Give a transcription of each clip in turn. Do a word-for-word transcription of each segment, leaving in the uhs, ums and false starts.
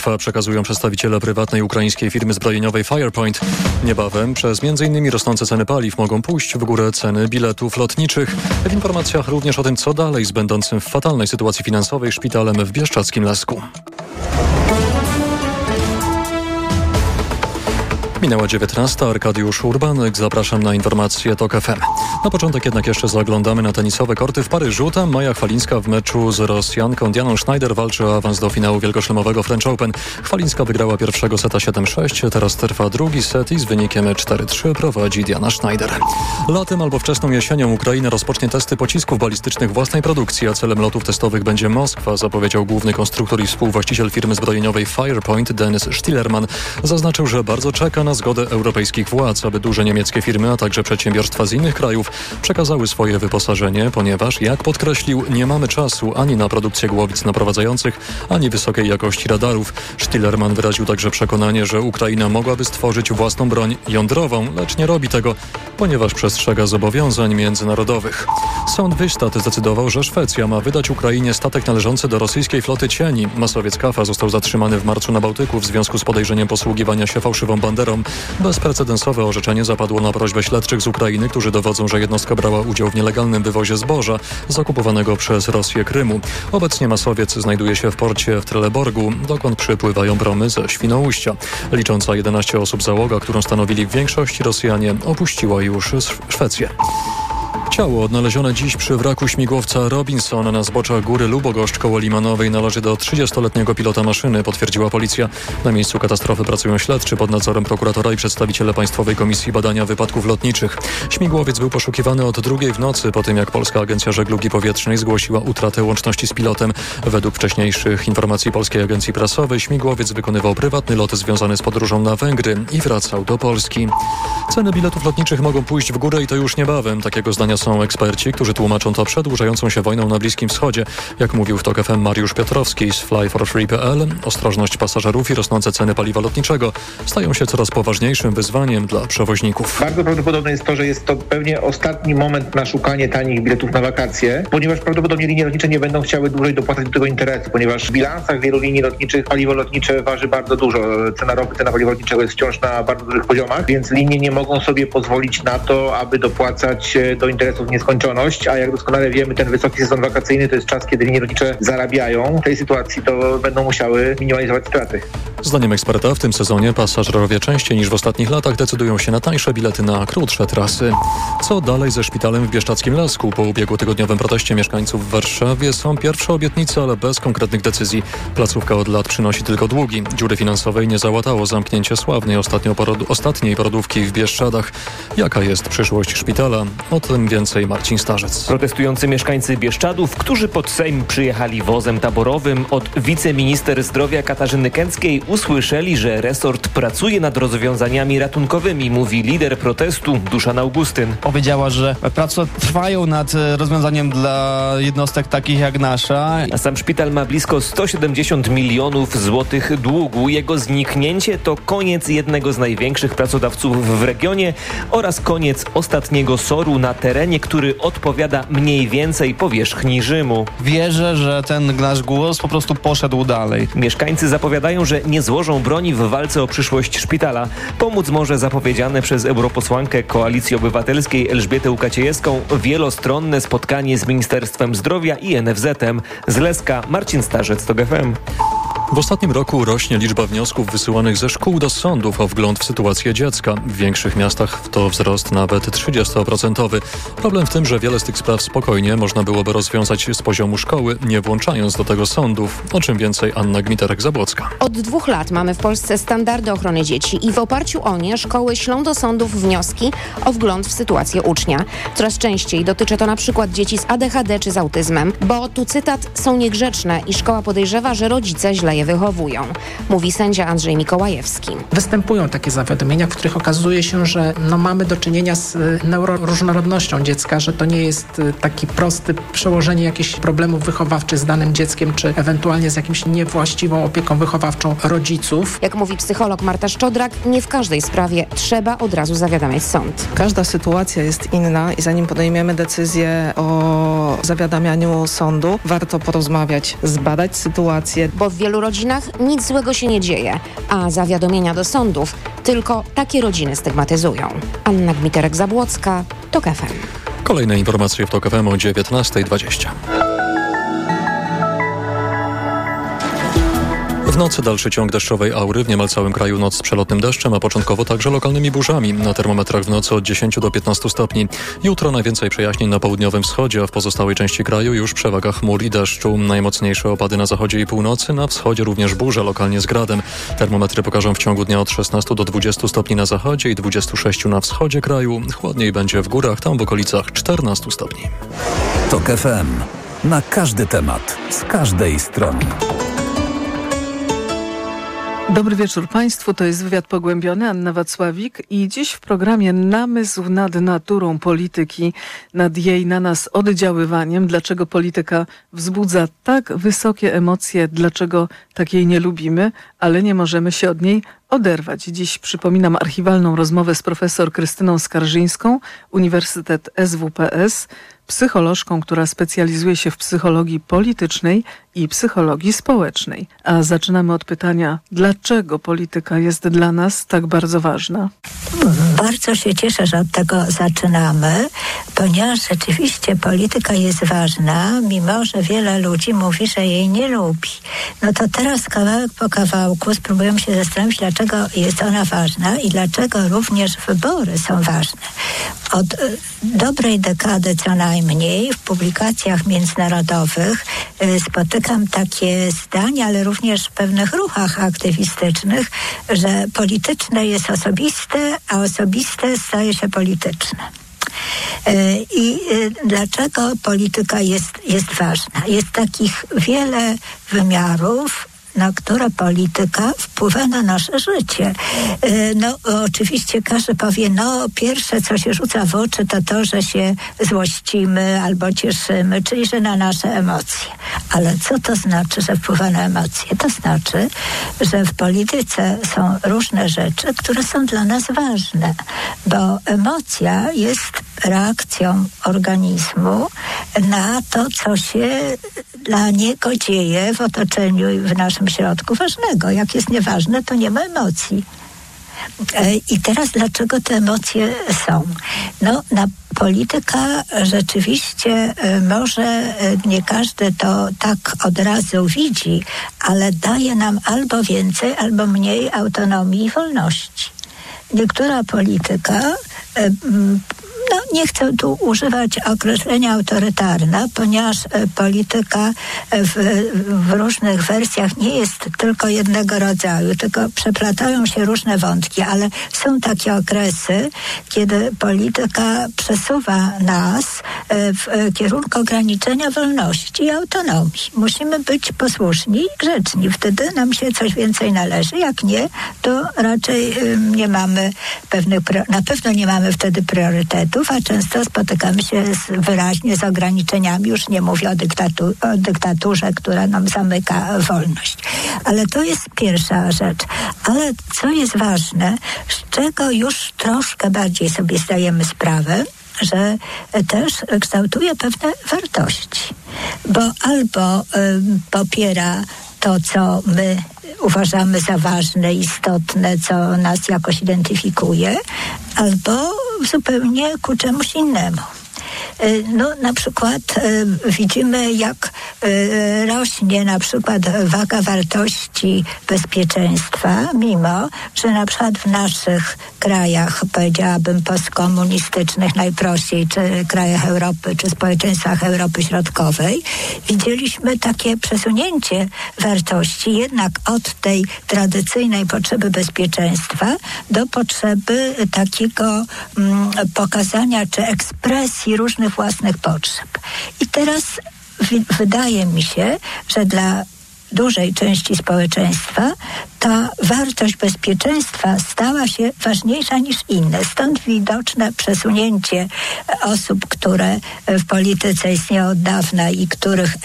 Moskwa, przekazują przedstawiciele prywatnej ukraińskiej firmy zbrojeniowej Firepoint. Niebawem przez między innymi rosnące ceny paliw mogą pójść w górę ceny biletów lotniczych. W informacjach również o tym, co dalej z będącym w fatalnej sytuacji finansowej szpitalem w Bieszczadzkim Lasku. Minęła dziewiętnasta. Arkadiusz Urbanek. Zapraszam na informacje TOK F M. Na początek jednak jeszcze zaglądamy na tenisowe korty w Paryżu. Tam Maja Chwalińska w meczu z Rosjanką Dianą Schneider walczy o awans do finału wielkoszlemowego French Open. Chwalińska wygrała pierwszego seta siedem sześć. Teraz trwa drugi set i z wynikiem cztery trzy prowadzi Diana Schneider. Latem albo wczesną jesienią Ukraina rozpocznie testy pocisków balistycznych własnej produkcji, a celem lotów testowych będzie Moskwa, zapowiedział główny konstruktor i współwłaściciel firmy zbrojeniowej Firepoint Denis Stillerman. Zaznaczył, że bardzo czeka na zgodę europejskich władz, aby duże niemieckie firmy, a także przedsiębiorstwa z innych krajów przekazały swoje wyposażenie, ponieważ, jak podkreślił, nie mamy czasu ani na produkcję głowic naprowadzających, ani wysokiej jakości radarów. Stillerman wyraził także przekonanie, że Ukraina mogłaby stworzyć własną broń jądrową, lecz nie robi tego, ponieważ przestrzega zobowiązań międzynarodowych. Sąd Wystad zdecydował, że Szwecja ma wydać Ukrainie statek należący do rosyjskiej floty cieni. Masowiec Kafa został zatrzymany w marcu na Bałtyku w związku z podejrzeniem posługiwania się fałszywą banderą. Bezprecedensowe orzeczenie zapadło na prośbę śledczych z Ukrainy, którzy dowodzą, że jednostka brała udział w nielegalnym wywozie zboża zakupowanego przez Rosję Krymu. Obecnie Masowiec znajduje się w porcie w Trelleborgu, dokąd przypływają promy ze Świnoujścia. Licząca jedenaście osób załoga, którą stanowili w większości Rosjanie, opuściła już Szwecję. Ciało odnalezione dziś przy wraku śmigłowca Robinson na zboczach Góry Lubogoszcz koło Limanowej należy do trzydziestoletniego pilota maszyny, potwierdziła policja. Na miejscu katastrofy pracują śledczy pod nadzorem prokuratora i przedstawiciele Państwowej Komisji Badania Wypadków Lotniczych. Śmigłowiec był poszukiwany od drugiej w nocy, po tym jak Polska Agencja Żeglugi Powietrznej zgłosiła utratę łączności z pilotem. Według wcześniejszych informacji Polskiej Agencji Prasowej śmigłowiec wykonywał prywatny lot związany z podróżą na Węgry i wracał do Polski. Ceny biletów lotniczych mogą pójść w górę i to już niebawem. Takiego zdania są eksperci, którzy tłumaczą to przedłużającą się wojną na Bliskim Wschodzie. Jak mówił w TOK F M Mariusz Piotrowski z fly for free kropka p l, ostrożność pasażerów i rosnące ceny paliwa lotniczego stają się coraz poważniejszym wyzwaniem dla przewoźników. Bardzo prawdopodobne jest to, że jest to pewnie ostatni moment na szukanie tanich biletów na wakacje, ponieważ prawdopodobnie linie lotnicze nie będą chciały dłużej dopłacać do tego interesu, ponieważ w bilansach wielu linii lotniczych paliwo lotnicze waży bardzo dużo. Cena ropy, cena paliwa lotniczego jest wciąż na bardzo dużych poziomach, więc linie nie mogą sobie pozwolić na to, aby dopłacać do interesu w nieskończoność, a jak doskonale wiemy, ten wysoki sezon wakacyjny to jest czas, kiedy linie lotnicze zarabiają. W tej sytuacji to będą musiały minimalizować straty. Zdaniem eksperta w tym sezonie pasażerowie częściej niż w ostatnich latach decydują się na tańsze bilety na krótsze trasy. Co dalej ze szpitalem w Bieszczadzkim Lasku? Po ubiegłotygodniowym proteście mieszkańców w Warszawie są pierwsze obietnice, ale bez konkretnych decyzji. Placówka od lat przynosi tylko długi. Dziury finansowej nie załatało zamknięcie sławnej ostatnio porodu- ostatniej porodówki w Bieszczadach. Jaka jest przyszłość szpitala? O tym więcej Marcin Starzec. Protestujący mieszkańcy Bieszczadów, którzy pod Sejm przyjechali wozem taborowym, od wiceminister zdrowia Katarzyny Kęckiej usłyszeli, że resort pracuje nad rozwiązaniami ratunkowymi, mówi lider protestu Duszan Augustyn. Powiedziała, że prace trwają nad rozwiązaniem dla jednostek takich jak nasza. A sam szpital ma blisko sto siedemdziesiąt milionów złotych długu. Jego zniknięcie to koniec jednego z największych pracodawców w regionie oraz koniec ostatniego soru na terenie, który odpowiada mniej więcej powierzchni Rzymu. Wierzę, że ten nasz głos po prostu poszedł dalej. Mieszkańcy zapowiadają, że nie złożą broni w walce o przyszłość szpitala. Pomóc może zapowiedziane przez europosłankę Koalicji Obywatelskiej Elżbietę Łukaciejewską wielostronne spotkanie z Ministerstwem Zdrowia i N F Z-em. Z Leska Marcin Starzec, TOK F M. W ostatnim roku rośnie liczba wniosków wysyłanych ze szkół do sądów o wgląd w sytuację dziecka. W większych miastach to wzrost nawet trzydziestoprocentowy. Problem w tym, że wiele z tych spraw spokojnie można byłoby rozwiązać z poziomu szkoły, nie włączając do tego sądów. O czym więcej Anna Gmiterek-Zabłocka. Od dwóch lat mamy w Polsce standardy ochrony dzieci i w oparciu o nie szkoły ślą do sądów wnioski o wgląd w sytuację ucznia. Coraz częściej dotyczy to na przykład dzieci z A D H D czy z autyzmem, bo tu cytat są niegrzeczne i szkoła podejrzewa, że rodzice źle je wychowują, mówi sędzia Andrzej Mikołajewski. Występują takie zawiadomienia, w których okazuje się, że no, mamy do czynienia z neuroróżnorodnością dziecka, że to nie jest taki prosty przełożenie jakichś problemów wychowawczych z danym dzieckiem, czy ewentualnie z jakimś niewłaściwą opieką wychowawczą rodziców. Jak mówi psycholog Marta Szczodrak, nie w każdej sprawie trzeba od razu zawiadamiać sąd. Każda sytuacja jest inna i zanim podejmiemy decyzję o zawiadamianiu sądu. Warto porozmawiać, zbadać sytuację. Bo w wielu rodzinach nic złego się nie dzieje, a zawiadomienia do sądów tylko takie rodziny stygmatyzują. Anna Gmiterek-Zabłocka, TOK F M. Kolejne informacje w TOK F M o dziewiętnasta dwadzieścia. W nocy dalszy ciąg deszczowej aury, w niemal całym kraju noc z przelotnym deszczem, a początkowo także lokalnymi burzami. Na termometrach w nocy od dziesięciu do piętnastu stopni. Jutro najwięcej przejaśnień na południowym wschodzie, a w pozostałej części kraju już przewaga chmur i deszczu. Najmocniejsze opady na zachodzie i północy, na wschodzie również burze, lokalnie z gradem. Termometry pokażą w ciągu dnia od szesnastu do dwudziestu stopni na zachodzie i dwudziestu sześciu na wschodzie kraju. Chłodniej będzie w górach, tam w okolicach czternastu stopni. TOK F M. Na każdy temat, z każdej strony. Dobry wieczór Państwu, to jest wywiad pogłębiony, Anna Wacławik i dziś w programie namysł nad naturą polityki, nad jej na nas oddziaływaniem, dlaczego polityka wzbudza tak wysokie emocje, dlaczego tak jej nie lubimy, ale nie możemy się od niej oderwać. Dziś przypominam archiwalną rozmowę z profesor Krystyną Skarżyńską, Uniwersytet S W P S, psycholożką, która specjalizuje się w psychologii politycznej i psychologii społecznej. A zaczynamy od pytania, dlaczego polityka jest dla nas tak bardzo ważna? Bardzo się cieszę, że od tego zaczynamy, ponieważ rzeczywiście polityka jest ważna, mimo że wiele ludzi mówi, że jej nie lubi. No to teraz kawałek po kawałku spróbujemy się zastanowić, dlaczego jest ona ważna i dlaczego również wybory są ważne. Od y, dobrej dekady co najmniej w publikacjach międzynarodowych y, spotykam takie zdania, ale również w pewnych ruchach aktywistycznych, że polityczne jest osobiste, a osobiste staje się polityczne. I dlaczego polityka jest, jest ważna? Jest takich wiele wymiarów, na które polityka wpływa na nasze życie. No oczywiście każdy powie, no pierwsze co się rzuca w oczy to to, że się złościmy albo cieszymy, czyli że na nasze emocje. Ale co to znaczy, że wpływa na emocje? To znaczy, że w polityce są różne rzeczy, które są dla nas ważne, bo emocja jest reakcją organizmu na to, co się dla niego dzieje w otoczeniu i w naszym środku ważnego. Jak jest nieważne, to nie ma emocji. I teraz dlaczego te emocje są? No, na polityka rzeczywiście może nie każdy to tak od razu widzi, ale daje nam albo więcej, albo mniej autonomii i wolności. Niektóra polityka no, nie chcę tu używać określenia autorytarna, ponieważ polityka w, w różnych wersjach nie jest tylko jednego rodzaju, tylko przeplatają się różne wątki, ale są takie okresy, kiedy polityka przesuwa nas w kierunku ograniczenia wolności i autonomii. Musimy być posłuszni i grzeczni. Wtedy nam się coś więcej należy. Jak nie, to raczej nie mamy pewnych, na pewno nie mamy wtedy priorytetów, a często spotykamy się z, wyraźnie z ograniczeniami. Już nie mówię o, dyktatu, o dyktaturze, która nam zamyka wolność. Ale to jest pierwsza rzecz. Ale co jest ważne, z czego już troszkę bardziej sobie zdajemy sprawę, że też kształtuje pewne wartości. Bo albo y, popiera to, co my uważamy za ważne, istotne, co nas jakoś identyfikuje, albo zupełnie ku czemuś innemu. No, na przykład y, widzimy, jak y, rośnie na przykład waga wartości bezpieczeństwa, mimo że na przykład w naszych krajach, powiedziałabym postkomunistycznych najprościej, czy krajach Europy, czy społeczeństwach Europy Środkowej, widzieliśmy takie przesunięcie wartości jednak od tej tradycyjnej potrzeby bezpieczeństwa do potrzeby takiego mm, pokazania czy ekspresji różnych własnych potrzeb. I teraz w- wydaje mi się, że dla dużej części społeczeństwa ta wartość bezpieczeństwa stała się ważniejsza niż inne. Stąd widoczne przesunięcie osób, które w polityce istnieją od dawna i których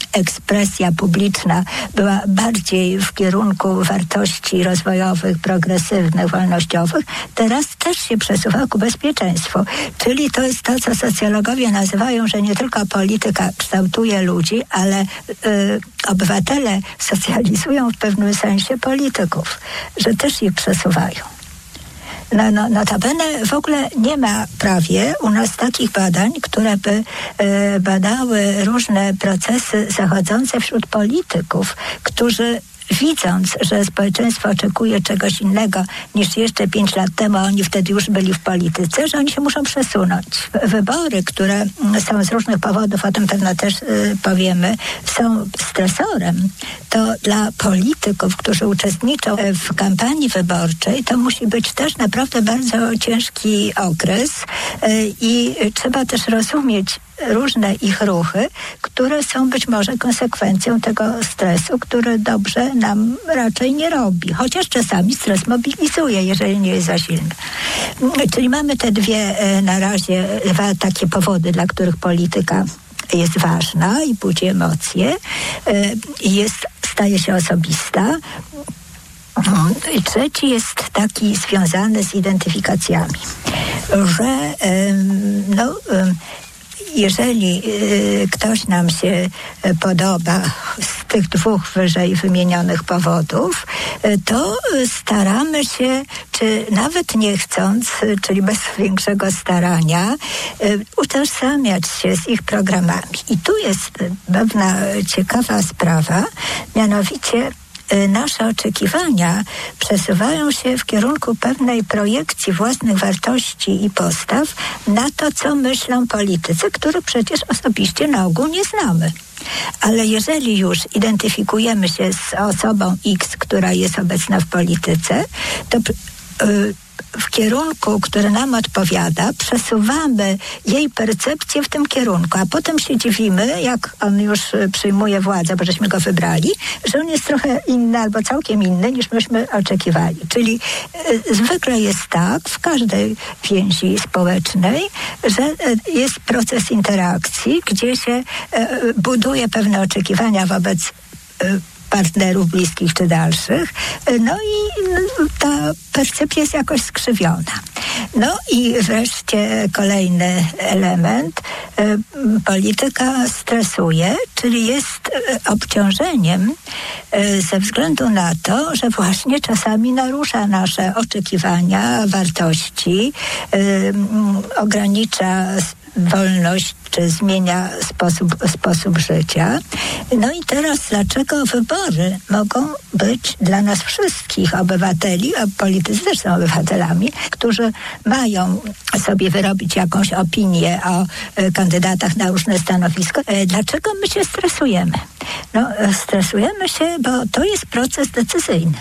ekspresja publiczna była bardziej w kierunku wartości rozwojowych, progresywnych, wolnościowych, teraz też się przesuwa ku bezpieczeństwu. Czyli to jest to, co socjologowie nazywają, że nie tylko polityka kształtuje ludzi, ale y, obywatele socjalizują w pewnym sensie polityków, że też ich przesuwają. No, no, notabene w ogóle nie ma prawie u nas takich badań, które by e, badały różne procesy zachodzące wśród polityków, którzy widząc, że społeczeństwo oczekuje czegoś innego niż jeszcze pięć lat temu, a oni wtedy już byli w polityce, że oni się muszą przesunąć. Wybory, które są z różnych powodów, o tym pewno też y, powiemy, są stresorem. To dla polityków, którzy uczestniczą w kampanii wyborczej, to musi być też naprawdę bardzo ciężki okres y, i trzeba też rozumieć różne ich ruchy, które są być może konsekwencją tego stresu, który dobrze nam raczej nie robi. Chociaż czasami stres mobilizuje, jeżeli nie jest za silny. Czyli mamy te dwie na razie dwa takie powody, dla których polityka jest ważna i budzi emocje. Jest, staje się osobista. I trzeci jest taki związany z identyfikacjami, że no jeżeli y, ktoś nam się podoba z tych dwóch wyżej wymienionych powodów, y, to staramy się, czy nawet nie chcąc, y, czyli bez większego starania, y, utożsamiać się z ich programami. I tu jest pewna ciekawa sprawa, mianowicie nasze oczekiwania przesuwają się w kierunku pewnej projekcji własnych wartości i postaw na to, co myślą politycy, których przecież osobiście na ogół nie znamy. Ale jeżeli już identyfikujemy się z osobą X, która jest obecna w polityce, to yy, w kierunku, który nam odpowiada, przesuwamy jej percepcję w tym kierunku, a potem się dziwimy, jak on już przyjmuje władzę, bo żeśmy go wybrali, że on jest trochę inny albo całkiem inny, niż myśmy oczekiwali. Czyli y, zwykle jest tak w każdej więzi społecznej, że y, jest proces interakcji, gdzie się y, buduje pewne oczekiwania wobec y, partnerów bliskich czy dalszych, no i ta percepcja jest jakoś skrzywiona. No i wreszcie kolejny element. Polityka stresuje, czyli jest obciążeniem ze względu na to, że właśnie czasami narusza nasze oczekiwania, wartości, ogranicza wolność, czy zmienia sposób, sposób życia. No i teraz dlaczego wybory mogą być dla nas wszystkich obywateli, a politycy też są obywatelami, którzy mają sobie wyrobić jakąś opinię o y, kandydatach na różne stanowiska. Y, dlaczego my się stresujemy? No, stresujemy się, bo to jest proces decyzyjny.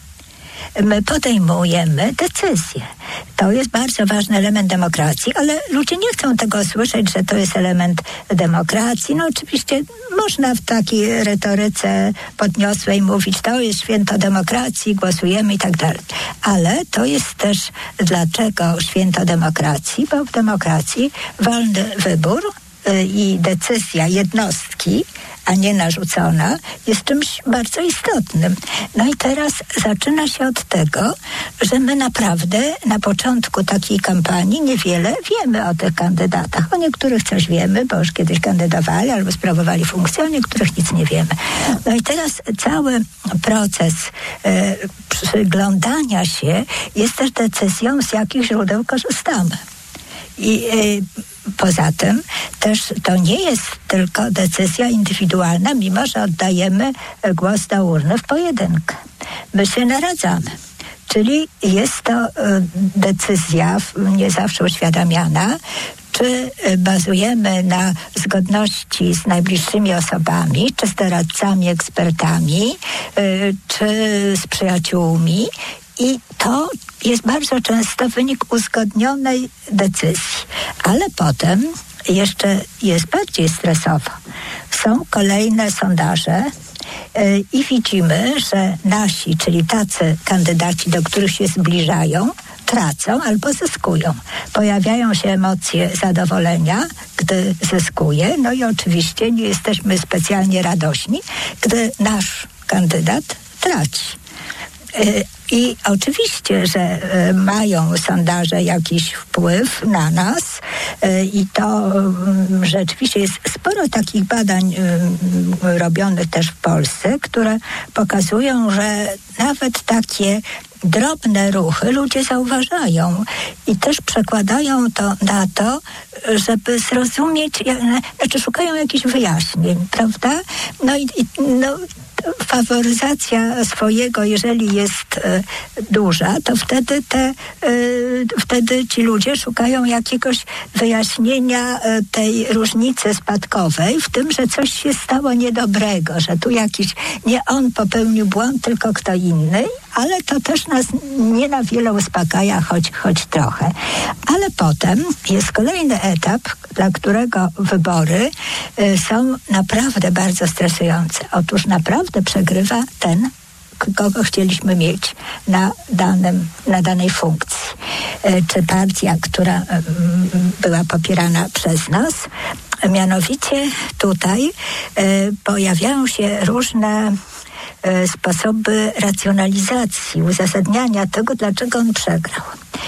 My podejmujemy decyzje. To jest bardzo ważny element demokracji, ale ludzie nie chcą tego słyszeć, że to jest element demokracji. No oczywiście można w takiej retoryce podniosłej mówić, to jest święto demokracji, głosujemy i tak dalej. Ale to jest też dlaczego święto demokracji, bo w demokracji wolny wybór y, i decyzja jednostki, a nie narzucona, jest czymś bardzo istotnym. No i teraz zaczyna się od tego, że my naprawdę na początku takiej kampanii niewiele wiemy o tych kandydatach. O niektórych coś wiemy, bo już kiedyś kandydowali albo sprawowali funkcję, o niektórych nic nie wiemy. No i teraz cały proces e, przyglądania się jest też decyzją, z jakich źródeł korzystamy. I e, poza tym też to nie jest tylko decyzja indywidualna, mimo że oddajemy głos do urny w pojedynkę. My się naradzamy. Czyli jest to y, decyzja nie zawsze uświadamiana, czy bazujemy na zgodności z najbliższymi osobami, czy z doradcami, ekspertami, y, czy z przyjaciółmi. I to jest bardzo często wynik uzgodnionej decyzji. Ale potem jeszcze jest bardziej stresowo. Są kolejne sondaże yy, i widzimy, że nasi, czyli tacy kandydaci, do których się zbliżają, tracą albo zyskują. Pojawiają się emocje zadowolenia, gdy zyskuje. No i oczywiście nie jesteśmy specjalnie radośni, gdy nasz kandydat traci. I oczywiście, że mają sondaże jakiś wpływ na nas i to rzeczywiście jest sporo takich badań robionych też w Polsce, które pokazują, że nawet takie drobne ruchy ludzie zauważają i też przekładają to na to, żeby zrozumieć, znaczy szukają jakichś wyjaśnień, prawda? No i, i no, faworyzacja swojego, jeżeli jest e, duża, to wtedy te, e, wtedy ci ludzie szukają jakiegoś wyjaśnienia e, tej różnicy spadkowej w tym, że coś się stało niedobrego, że tu jakiś, nie on popełnił błąd, tylko kto inny, ale to też nas nie na wiele uspokaja, choć, choć trochę. Ale potem jest kolejny etap, dla którego wybory y, są naprawdę bardzo stresujące. Otóż naprawdę przegrywa ten, kogo chcieliśmy mieć na, danym, na danej funkcji. Y, czy partia, która y, była popierana przez nas. Mianowicie tutaj y, pojawiają się różne sposoby racjonalizacji, uzasadniania tego, dlaczego on przegrał.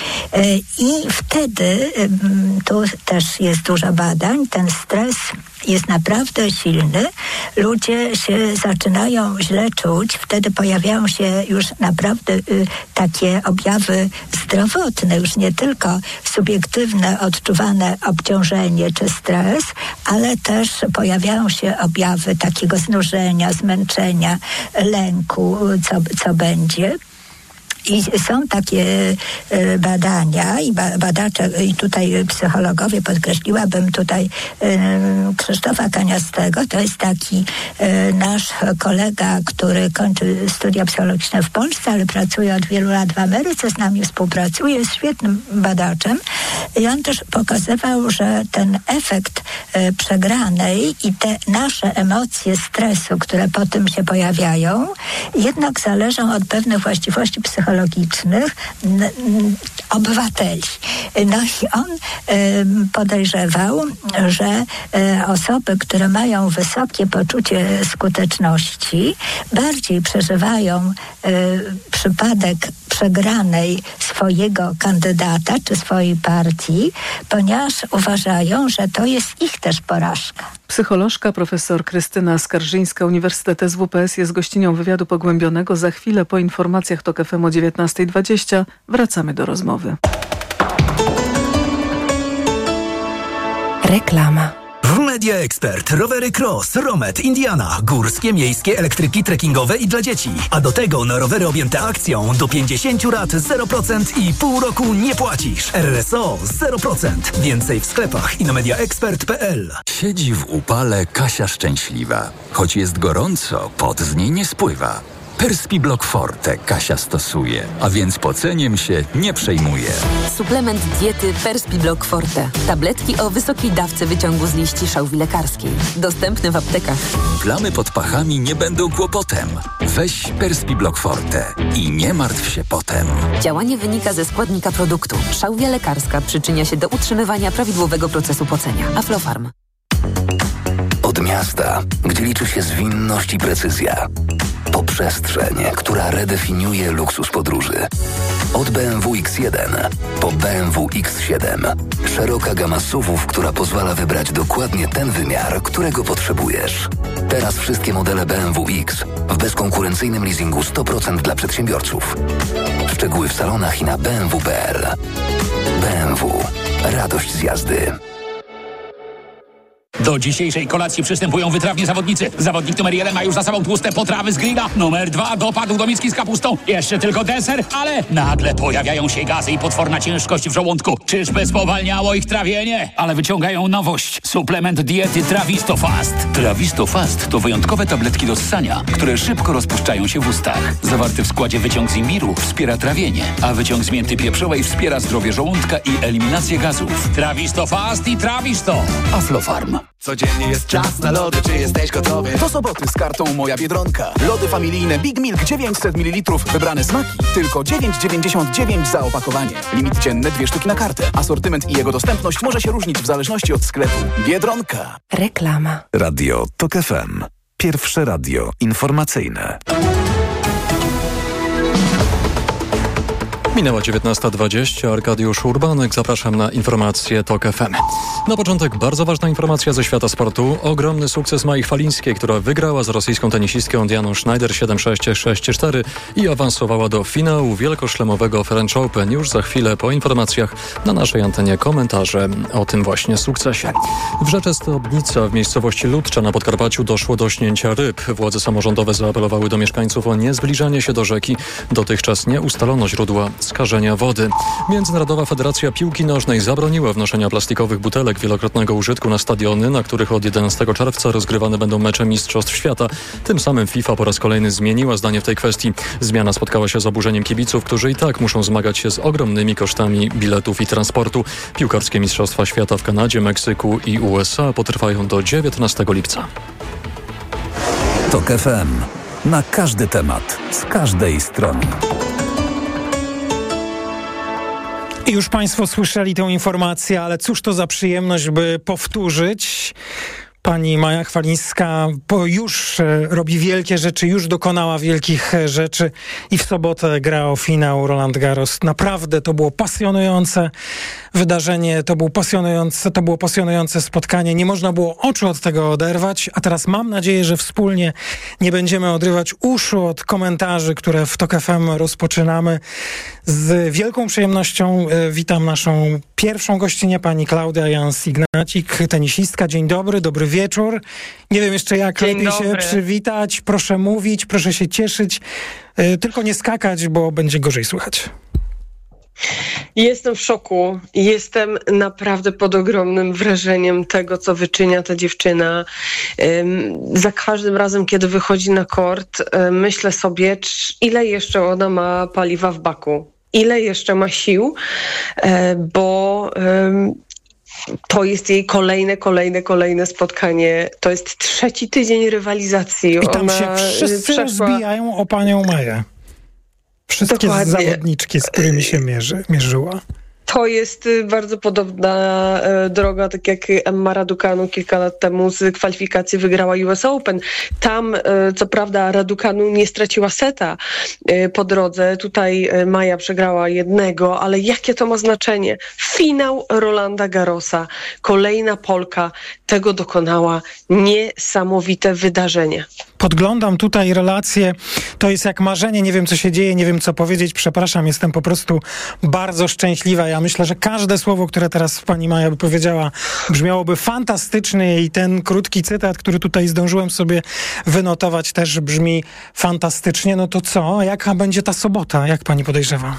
I wtedy, tu też jest dużo badań, ten stres jest naprawdę silny. Ludzie się zaczynają źle czuć. Wtedy pojawiają się już naprawdę y, takie objawy zdrowotne, już nie tylko subiektywne, odczuwane obciążenie czy stres, ale też pojawiają się objawy takiego znużenia, zmęczenia, lęku, co, co będzie. I są takie y, badania i ba, badacze, i tutaj psychologowie, podkreśliłabym tutaj y, Krzysztofa Kaniastego, to jest taki y, nasz kolega, który kończy studia psychologiczne w Polsce, ale pracuje od wielu lat w Ameryce, z nami współpracuje, jest świetnym badaczem i on też pokazywał, że ten efekt y, przegranej i te nasze emocje stresu, które po tym się pojawiają, jednak zależą od pewnych właściwości psychologicznych logicznych n, n, obywateli. No i on y, podejrzewał, że y, osoby, które mają wysokie poczucie skuteczności, bardziej przeżywają y, przypadek przegranej swojego kandydata czy swojej partii, ponieważ uważają, że to jest ich też porażka. Psycholożka profesor Krystyna Skarżyńska, Uniwersytet S W P S jest gościnią wywiadu pogłębionego. Za chwilę po informacjach TOK F M o dziewiętnasta dwadzieścia wracamy do rozmowy. Reklama. W Media Expert rowery Cross, Romet, Indiana, górskie, miejskie, elektryki, trekkingowe i dla dzieci. A do tego na rowery objęte akcją do pięćdziesiąt lat zero procent i pół roku nie płacisz. R S O zero procent. Więcej w sklepach i na media expert kropka p l. Siedzi w upale Kasia szczęśliwa. Choć jest gorąco, pot z niej nie spływa. Perspi Block Forte Kasia stosuje, a więc poceniem się nie przejmuje. Suplement diety Perspi Block Forte. Tabletki o wysokiej dawce wyciągu z liści szałwi lekarskiej. Dostępne w aptekach. Plamy pod pachami nie będą kłopotem. Weź Perspi Block Forte i nie martw się potem. Działanie wynika ze składnika produktu. Szałwia lekarska przyczynia się do utrzymywania prawidłowego procesu pocenia. Aflofarm. Od miasta, gdzie liczy się zwinność i precyzja. Po przestrzeń, która redefiniuje luksus podróży. Od B M W X jeden po B M W X siedem. Szeroka gama S U V-ów, która pozwala wybrać dokładnie ten wymiar, którego potrzebujesz. Teraz wszystkie modele B M W X w bezkonkurencyjnym leasingu sto procent dla przedsiębiorców. Szczegóły w salonach i na b m w kropka p l. B M W. Radość z jazdy. Do dzisiejszej kolacji przystępują wytrawni zawodnicy. Zawodnik numer jeden ma już za sobą tłuste potrawy z grilla. Numer dwa dopadł do miski z kapustą. Jeszcze tylko deser, ale nagle pojawiają się gazy i potworna ciężkość w żołądku. Czyżby spowalniało ich trawienie? Ale wyciągają nowość. Suplement diety Trawisto Fast. Trawisto Fast to wyjątkowe tabletki do ssania, które szybko rozpuszczają się w ustach. Zawarty w składzie wyciąg z imbiru wspiera trawienie, a wyciąg z mięty pieprzowej wspiera zdrowie żołądka i eliminację gazów. Trawisto Fast i Trawisto. Aflofarm. Codziennie jest czas na lody, czy jesteś gotowy? Do soboty z kartą Moja Biedronka. Lody familijne Big Milk dziewięćset mililitrów. Wybrane smaki. Tylko dziewięć dziewięćdziesiąt dziewięć za opakowanie. Limit dzienny dwie sztuki na kartę. Asortyment i jego dostępność może się różnić w zależności od sklepu. Biedronka. Reklama. Radio TOK F M. Pierwsze radio informacyjne. Minęła dziewiętnasta dwadzieścia, Arkadiusz Urbanek, zapraszam na informacje TOK F M. Na początek bardzo ważna informacja ze świata sportu. Ogromny sukces Mai Chwalińskiej, która wygrała z rosyjską tenisistką Dianą Schneider siedem sześć, sześć cztery i awansowała do finału wielkoszlemowego French Open. Już za chwilę po informacjach na naszej antenie komentarze o tym właśnie sukcesie. W Rzeczestobnica w miejscowości Ludcza na Podkarpaciu doszło do śnięcia ryb. Władze samorządowe zaapelowały do mieszkańców o niezbliżanie się do rzeki. Dotychczas nie ustalono źródła skażenia wody. Międzynarodowa Federacja Piłki Nożnej zabroniła wnoszenia plastikowych butelek wielokrotnego użytku na stadiony, na których od jedenastego czerwca rozgrywane będą mecze Mistrzostw Świata. Tym samym FIFA po raz kolejny zmieniła zdanie w tej kwestii. Zmiana spotkała się z oburzeniem kibiców, którzy i tak muszą zmagać się z ogromnymi kosztami biletów i transportu. Piłkarskie Mistrzostwa Świata w Kanadzie, Meksyku i U S A potrwają do dziewiętnastego lipca. TOK F M. Na każdy temat, z każdej strony. I już Państwo słyszeli tę informację, ale cóż to za przyjemność, by powtórzyć. Pani Maja Chwalińska bo już robi wielkie rzeczy, już dokonała wielkich rzeczy i w sobotę gra o finał Roland Garros. Naprawdę to było pasjonujące wydarzenie, to, był pasjonujące, to było pasjonujące spotkanie. Nie można było oczu od tego oderwać, a teraz mam nadzieję, że wspólnie nie będziemy odrywać uszu od komentarzy, które w TOK F M rozpoczynamy. Z wielką przyjemnością witam naszą pierwszą gościnię, pani Klaudia Jans-Ignacik, tenisistka. Dzień dobry, dobry wieczór. Nie wiem jeszcze jak Dzień lepiej dobry. się przywitać. Proszę mówić, proszę się cieszyć. Yy, tylko nie skakać, bo będzie gorzej słychać. Jestem w szoku. Jestem naprawdę pod ogromnym wrażeniem tego, co wyczynia ta dziewczyna. Ym, za każdym razem, kiedy wychodzi na kort, y, myślę sobie, cz, ile jeszcze ona ma paliwa w baku. Ile jeszcze ma sił, y, bo... Y, To jest jej kolejne, kolejne, kolejne spotkanie. To jest trzeci tydzień rywalizacji. I tam Ona się wszyscy przeszła... rozbijają o panią Maję. Wszystkie Dokładnie. zawodniczki, z którymi się mierzy, mierzyła. To jest bardzo podobna e, droga, tak jak Emma Raducanu kilka lat temu z kwalifikacji wygrała U S Open. Tam, e, co prawda, Raducanu nie straciła seta e, po drodze. Tutaj e, Maja przegrała jednego, ale jakie to ma znaczenie? Finał Rolanda Garrosa. Kolejna Polka tego dokonała. Niesamowite wydarzenie. Podglądam tutaj relacje. To jest jak marzenie. Nie wiem, co się dzieje, nie wiem, co powiedzieć. Przepraszam, jestem po prostu bardzo szczęśliwa. Ja myślę, że każde słowo, które teraz pani Maja by powiedziała, brzmiałoby fantastycznie i ten krótki cytat, który tutaj zdążyłem sobie wynotować, też brzmi fantastycznie. No to co? Jaka będzie ta sobota? Jak pani podejrzewa?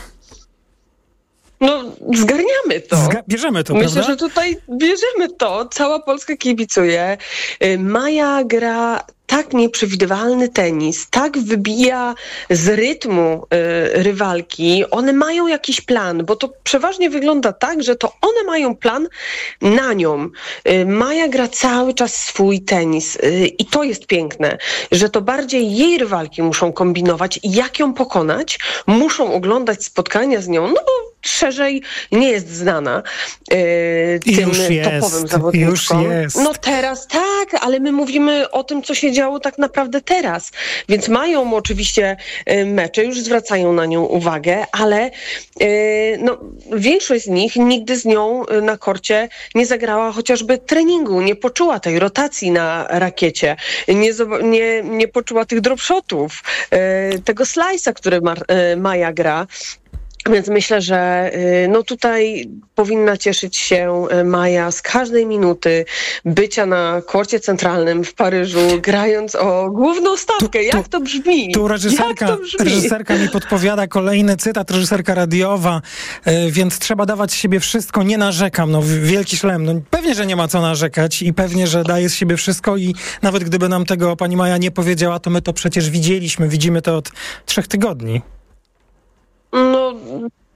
No, zgarniamy to. Zga- bierzemy to, Myślę, prawda? że tutaj bierzemy to. Cała Polska kibicuje. Y, Maja gra tak nieprzewidywalny tenis, tak wybija z rytmu y, rywalki. One mają jakiś plan, bo to przeważnie wygląda tak, że to one mają plan na nią. Y, Maja gra cały czas swój tenis y, i to jest piękne, że to bardziej jej rywalki muszą kombinować, jak ją pokonać, muszą oglądać spotkania z nią, no bo szerzej nie jest znana y, tym Już jest, topowym zawodniczkom. już jest. No teraz tak, ale my mówimy o tym, co się działo tak naprawdę teraz. Więc mają oczywiście y, mecze, już zwracają na nią uwagę, ale y, no, większość z nich nigdy z nią y, na korcie nie zagrała chociażby treningu, nie poczuła tej rotacji na rakiecie, nie, zob- nie, nie poczuła tych dropshotów, y, tego slice'a, który Mar- y, Maja gra. Więc myślę, że no tutaj powinna cieszyć się Maja z każdej minuty bycia na korcie centralnym w Paryżu, grając o główną stawkę. Tu, Jak to brzmi? Tu reżyserka, Jak to brzmi? reżyserka mi podpowiada kolejny cytat, reżyserka radiowa, yy, więc trzeba dawać z siebie wszystko, nie narzekam, no wielki szlem, no pewnie, że nie ma co narzekać i pewnie, że daje z siebie wszystko i nawet gdyby nam tego pani Maja nie powiedziała, to my to przecież widzieliśmy, widzimy to od trzech tygodni. No,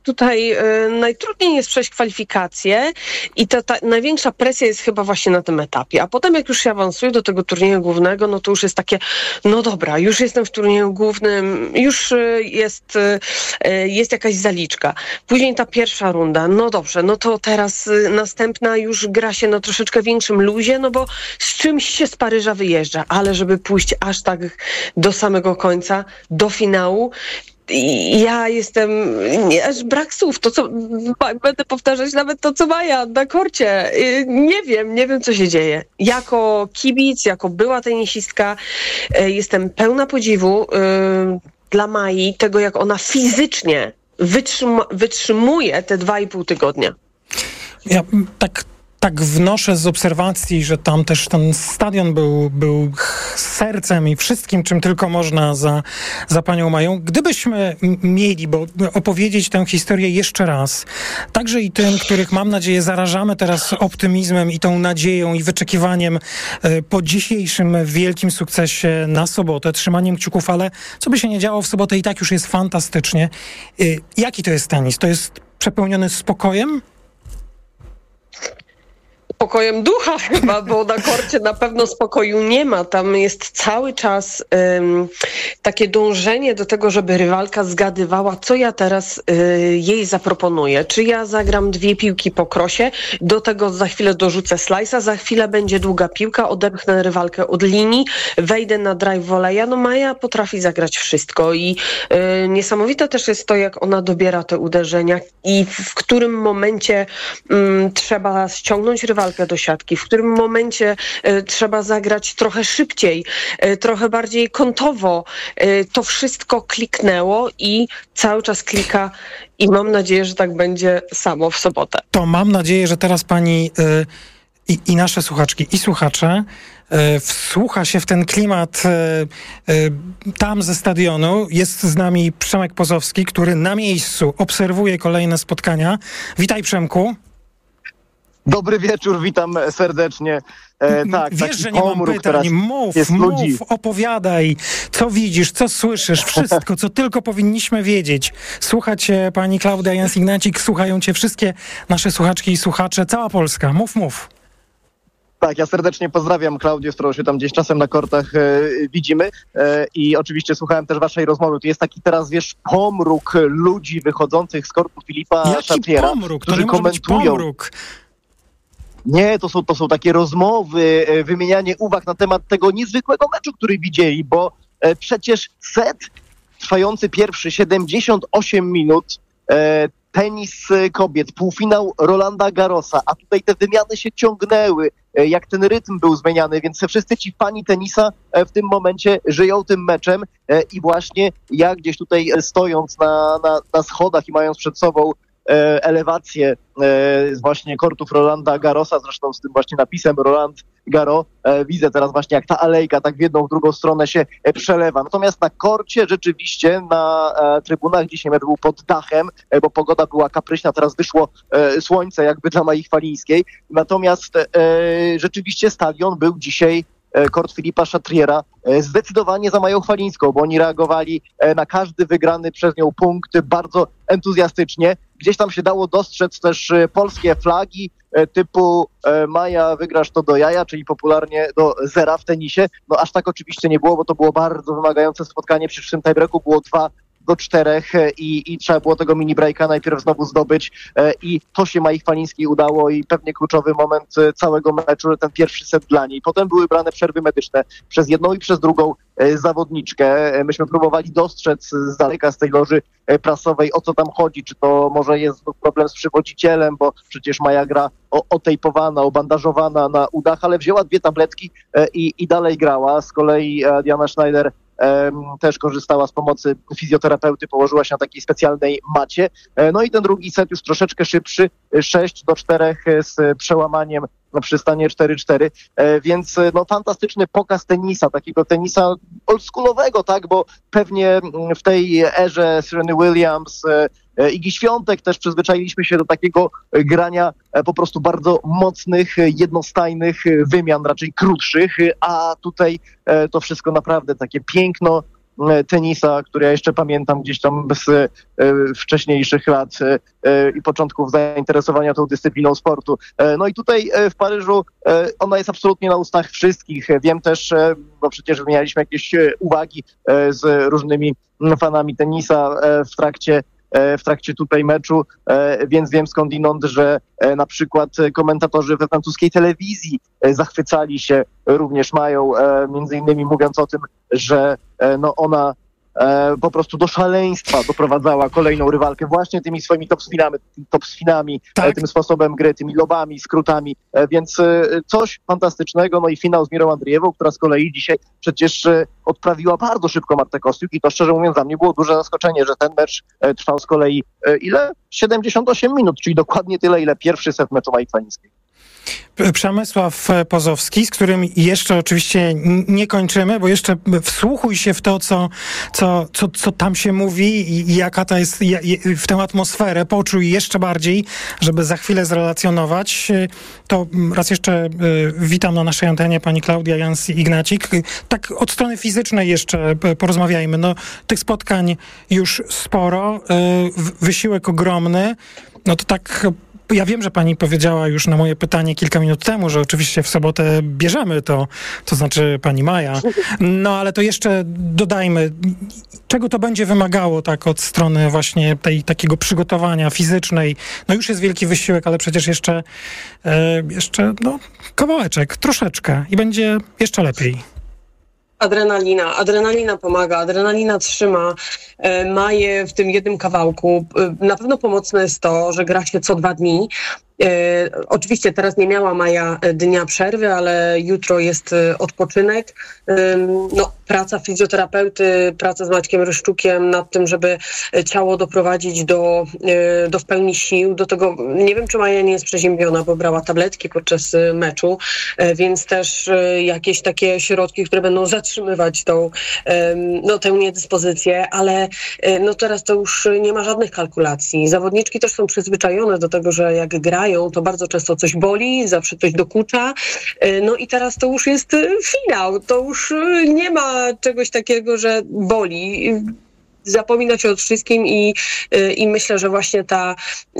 tutaj y, najtrudniej jest przejść kwalifikacje i ta, ta największa presja jest chyba właśnie na tym etapie. A potem jak już się awansuje do tego turnieju głównego, no to już jest takie, no dobra, już jestem w turnieju głównym, już y, jest, y, jest jakaś zaliczka. Później ta pierwsza runda, no dobrze, no to teraz y, następna już gra się na troszeczkę większym luzie, no bo z czymś się z Paryża wyjeżdża, ale żeby pójść aż tak do samego końca, do finału, ja jestem, nie, aż brak słów, to co, będę powtarzać nawet to, co Maja na korcie. Nie wiem, nie wiem, co się dzieje. Jako kibic, jako była tenisistka, jestem pełna podziwu yy, dla Mai, tego jak ona fizycznie wytrzyma, wytrzymuje te dwa i pół tygodnia. Ja tak... Tak wnoszę z obserwacji, że tam też ten stadion był, był sercem i wszystkim, czym tylko można za, za panią Mają. Gdybyśmy mieli, bo opowiedzieć tę historię jeszcze raz, także i tym, których mam nadzieję zarażamy teraz optymizmem i tą nadzieją i wyczekiwaniem po dzisiejszym wielkim sukcesie na sobotę, trzymaniem kciuków, ale co by się nie działo w sobotę i tak już jest fantastycznie. Jaki to jest tenis? To jest przepełniony spokojem? Spokojem ducha chyba, bo na korcie na pewno spokoju nie ma. Tam jest cały czas um, takie dążenie do tego, żeby rywalka zgadywała, co ja teraz y, jej zaproponuję. Czy ja zagram dwie piłki po krosie, do tego za chwilę dorzucę slice'a, za chwilę będzie długa piłka, odepchnę rywalkę od linii, wejdę na drive volley'a. No Maja potrafi zagrać wszystko i y, niesamowite też jest to, jak ona dobiera te uderzenia i w którym momencie y, trzeba ściągnąć rywalkę do siatki, w którym momencie y, trzeba zagrać trochę szybciej, y, trochę bardziej kątowo. Y, to wszystko kliknęło i cały czas klika i mam nadzieję, że tak będzie samo w sobotę. To mam nadzieję, że teraz pani y, i, i nasze słuchaczki i słuchacze y, wsłucha się w ten klimat y, y, tam ze stadionu. Jest z nami Przemek Pozowski, który na miejscu obserwuje kolejne spotkania. Witaj, Przemku. Dobry wieczór, witam serdecznie. E, tak, Wiesz, że nie mam pytań. Mów, mów, ludzi. Opowiadaj, co widzisz, co słyszysz, wszystko, co tylko powinniśmy wiedzieć. Słucha cię pani Klaudia Jans-Ignacik, słuchają cię wszystkie nasze słuchaczki i słuchacze, cała Polska. Mów, mów. Tak, ja serdecznie pozdrawiam Klaudię, z którą się tam gdzieś czasem na kortach e, widzimy e, i oczywiście słuchałem też waszej rozmowy. Tu jest taki teraz, wiesz, pomruk ludzi wychodzących z kortu Filipa Chatriera, pomruk? Którzy komentują. Pomruk. Nie, to są, to są takie rozmowy, wymienianie uwag na temat tego niezwykłego meczu, który widzieli, bo e, przecież set trwający pierwszy siedemdziesiąt osiem minut, e, tenis kobiet, półfinał Rolanda Garrosa, a tutaj te wymiany się ciągnęły, e, jak ten rytm był zmieniany, więc wszyscy ci fani tenisa e, w tym momencie żyją tym meczem e, i właśnie ja gdzieś tutaj stojąc na, na, na schodach i mając przed sobą elewację z właśnie kortów Rolanda Garrosa, zresztą z tym właśnie napisem Roland Garros. Widzę teraz właśnie, jak ta alejka tak w jedną, w drugą stronę się przelewa. Natomiast na korcie rzeczywiście na trybunach dzisiaj mecz był pod dachem, bo pogoda była kapryśna, teraz wyszło słońce jakby dla Mai Chwalińskiej. Natomiast rzeczywiście stadion był dzisiaj, kort Filipa Chatriera, zdecydowanie za Mają Chwalińską, bo oni reagowali na każdy wygrany przez nią punkt bardzo entuzjastycznie. Gdzieś tam się dało dostrzec też polskie flagi typu Maja, wygrasz to do jaja, czyli popularnie do zera w tenisie. No aż tak oczywiście nie było, bo to było bardzo wymagające spotkanie. Przy czym tiebreaku było dwa do czterech i, i trzeba było tego mini breaka najpierw znowu zdobyć i to się Mai Chwalińskiej udało i pewnie kluczowy moment całego meczu, ten pierwszy set dla niej. Potem były brane przerwy medyczne przez jedną i przez drugą zawodniczkę. Myśmy próbowali dostrzec z daleka z tej loży prasowej, o co tam chodzi, czy to może jest problem z przywodzicielem, bo przecież Maja gra o, otejpowana, obandażowana na udach, ale wzięła dwie tabletki i, i dalej grała. Z kolei Diana Schneider też korzystała z pomocy fizjoterapeuty, położyła się na takiej specjalnej macie. No i ten drugi set już troszeczkę szybszy, sześć do czterech z przełamaniem przy stanie cztery cztery, więc no fantastyczny pokaz tenisa, takiego tenisa oldschoolowego, tak, bo pewnie w tej erze Sereny Williams, Igi Świątek też przyzwyczailiśmy się do takiego grania po prostu bardzo mocnych, jednostajnych wymian, raczej krótszych, a tutaj to wszystko naprawdę takie piękno, tenisa, który ja jeszcze pamiętam gdzieś tam z e, wcześniejszych lat e, i początków zainteresowania tą dyscypliną sportu. E, no i tutaj e, w Paryżu e, ona jest absolutnie na ustach wszystkich. Wiem też, e, bo przecież wymienialiśmy jakieś e, uwagi e, z różnymi fanami tenisa e, w trakcie w trakcie tutaj meczu, więc wiem skądinąd, że na przykład komentatorzy we francuskiej telewizji zachwycali się również Mają, między innymi mówiąc o tym, że no ona po prostu do szaleństwa doprowadzała kolejną rywalkę właśnie tymi swoimi top spinami, top spinami tak. tym sposobem gry, tymi lobami, skrótami, więc coś fantastycznego. No i finał z Mirą Andrijewą, która z kolei dzisiaj przecież odprawiła bardzo szybko Martę Kostyuk i to szczerze mówiąc dla mnie było duże zaskoczenie, że ten mecz trwał z kolei ile? siedemdziesiąt osiem minut, czyli dokładnie tyle, ile pierwszy set meczu Mai Chwalińskiej. Przemysław Pozowski, z którym jeszcze oczywiście nie kończymy, bo jeszcze wsłuchuj się w to, co, co, co, co tam się mówi i jaka to jest, w tę atmosferę, poczuj jeszcze bardziej, żeby za chwilę zrelacjonować. To raz jeszcze witam na naszej antenie pani Klaudia Jans-Ignacik. Tak od strony fizycznej jeszcze porozmawiajmy. No, tych spotkań już sporo, wysiłek ogromny. No to tak... Ja wiem, że pani powiedziała już na moje pytanie kilka minut temu, że oczywiście w sobotę bierzemy to, to znaczy pani Maja. No ale to jeszcze dodajmy, czego to będzie wymagało tak od strony właśnie tej takiego przygotowania fizycznej. No już jest wielki wysiłek, ale przecież jeszcze, e, jeszcze no, kawałeczek, troszeczkę i będzie jeszcze lepiej. Adrenalina. Adrenalina pomaga, adrenalina trzyma e, Maję w tym jednym kawałku. E, na pewno pomocne jest to, że gra się co dwa dni. E, oczywiście teraz nie miała Maja dnia przerwy, ale jutro jest e, odpoczynek. E, no, praca fizjoterapeuty, praca z Maćkiem Ryszczukiem nad tym, żeby ciało doprowadzić do, e, do w pełni sił. Do tego nie wiem, czy Maja nie jest przeziębiona, bo brała tabletki podczas meczu, e, więc też e, jakieś takie środki, które będą zatrzymywać tą, e, no, tę niedyspozycję, ale e, no, teraz to już nie ma żadnych kalkulacji. Zawodniczki też są przyzwyczajone do tego, że jak grają, to bardzo często coś boli, zawsze coś dokucza. No i teraz to już jest finał. To już nie ma czegoś takiego, że boli. Zapomina się o wszystkim i, i myślę, że właśnie ta...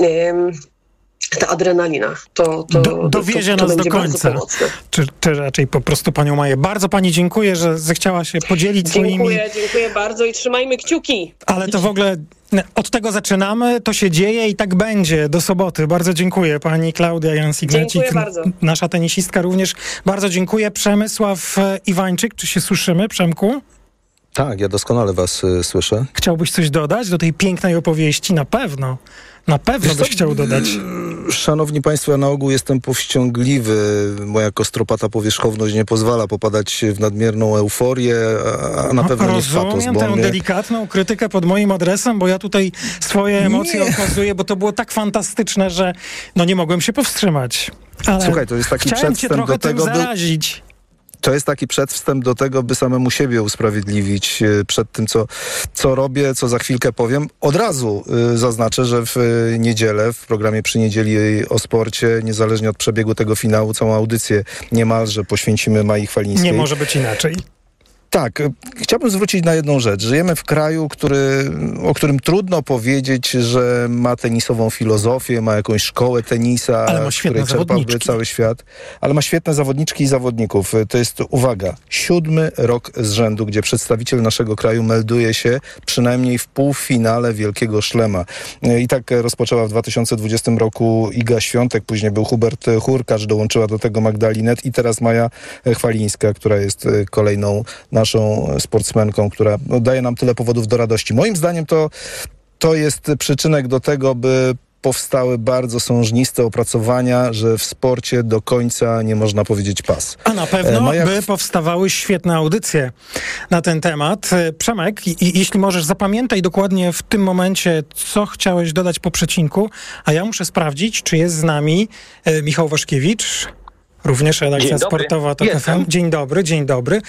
ta adrenalina, to, to, do, dowiezie to, to nas do końca. Czy, czy raczej po prostu panią Maję. Bardzo pani dziękuję, że zechciała się podzielić dziękuję, swoimi... Dziękuję, dziękuję bardzo i trzymajmy kciuki. Ale to w ogóle od tego zaczynamy, to się dzieje i tak będzie do soboty. Bardzo dziękuję pani Klaudia Jans-Ignacik. Dziękuję bardzo. Nasza tenisistka również. Bardzo dziękuję. Przemysław Iwańczyk, czy się słyszymy, Przemku? Tak, ja doskonale was y, słyszę. Chciałbyś coś dodać do tej pięknej opowieści? Na pewno. Na pewno byś chciał dodać. Szanowni Państwo, ja na ogół jestem powściągliwy. Moja kostropata powierzchowność nie pozwala popadać w nadmierną euforię, a na pewno nie fatos. Rozumiem tę mnie... delikatną krytykę pod moim adresem, bo ja tutaj swoje emocje nie. okazuję, bo to było tak fantastyczne, że no nie mogłem się powstrzymać. Ale słuchaj, to jest taki chciałem cię trochę do tego, tym zarazić. By... To jest taki przedwstęp do tego, by samemu siebie usprawiedliwić przed tym, co, co robię, co za chwilkę powiem. Od razu y, zaznaczę, że w y, niedzielę, w programie Przy Niedzieli o sporcie, niezależnie od przebiegu tego finału, całą audycję niemalże poświęcimy Mai Chwalińskiej. Nie może być inaczej. Tak, chciałbym zwrócić na jedną rzecz. Żyjemy w kraju, który, o którym trudno powiedzieć, że ma tenisową filozofię, ma jakąś szkołę tenisa, z której czerpałby cały świat. Ale ma świetne zawodniczki i zawodników. To jest, uwaga, siódmy rok z rzędu, gdzie przedstawiciel naszego kraju melduje się przynajmniej w półfinale Wielkiego Szlema. I tak rozpoczęła w dwa tysiące dwudziestym roku Iga Świątek, później był Hubert Hurkacz, dołączyła do tego Magda Linnet i teraz Maja Chwalińska, która jest kolejną naszą sportsmenką, która no, daje nam tyle powodów do radości. Moim zdaniem to, to jest przyczynek do tego, by powstały bardzo sążniste opracowania, że w sporcie do końca nie można powiedzieć pas. A na pewno Maja... by powstawały świetne audycje na ten temat. Przemek, i, jeśli możesz, zapamiętaj dokładnie w tym momencie, co chciałeś dodać po przecinku, a ja muszę sprawdzić, czy jest z nami e, Michał Waszkiewicz, również redakcja sportowa TOK F M. Dzień dobry, dzień dobry.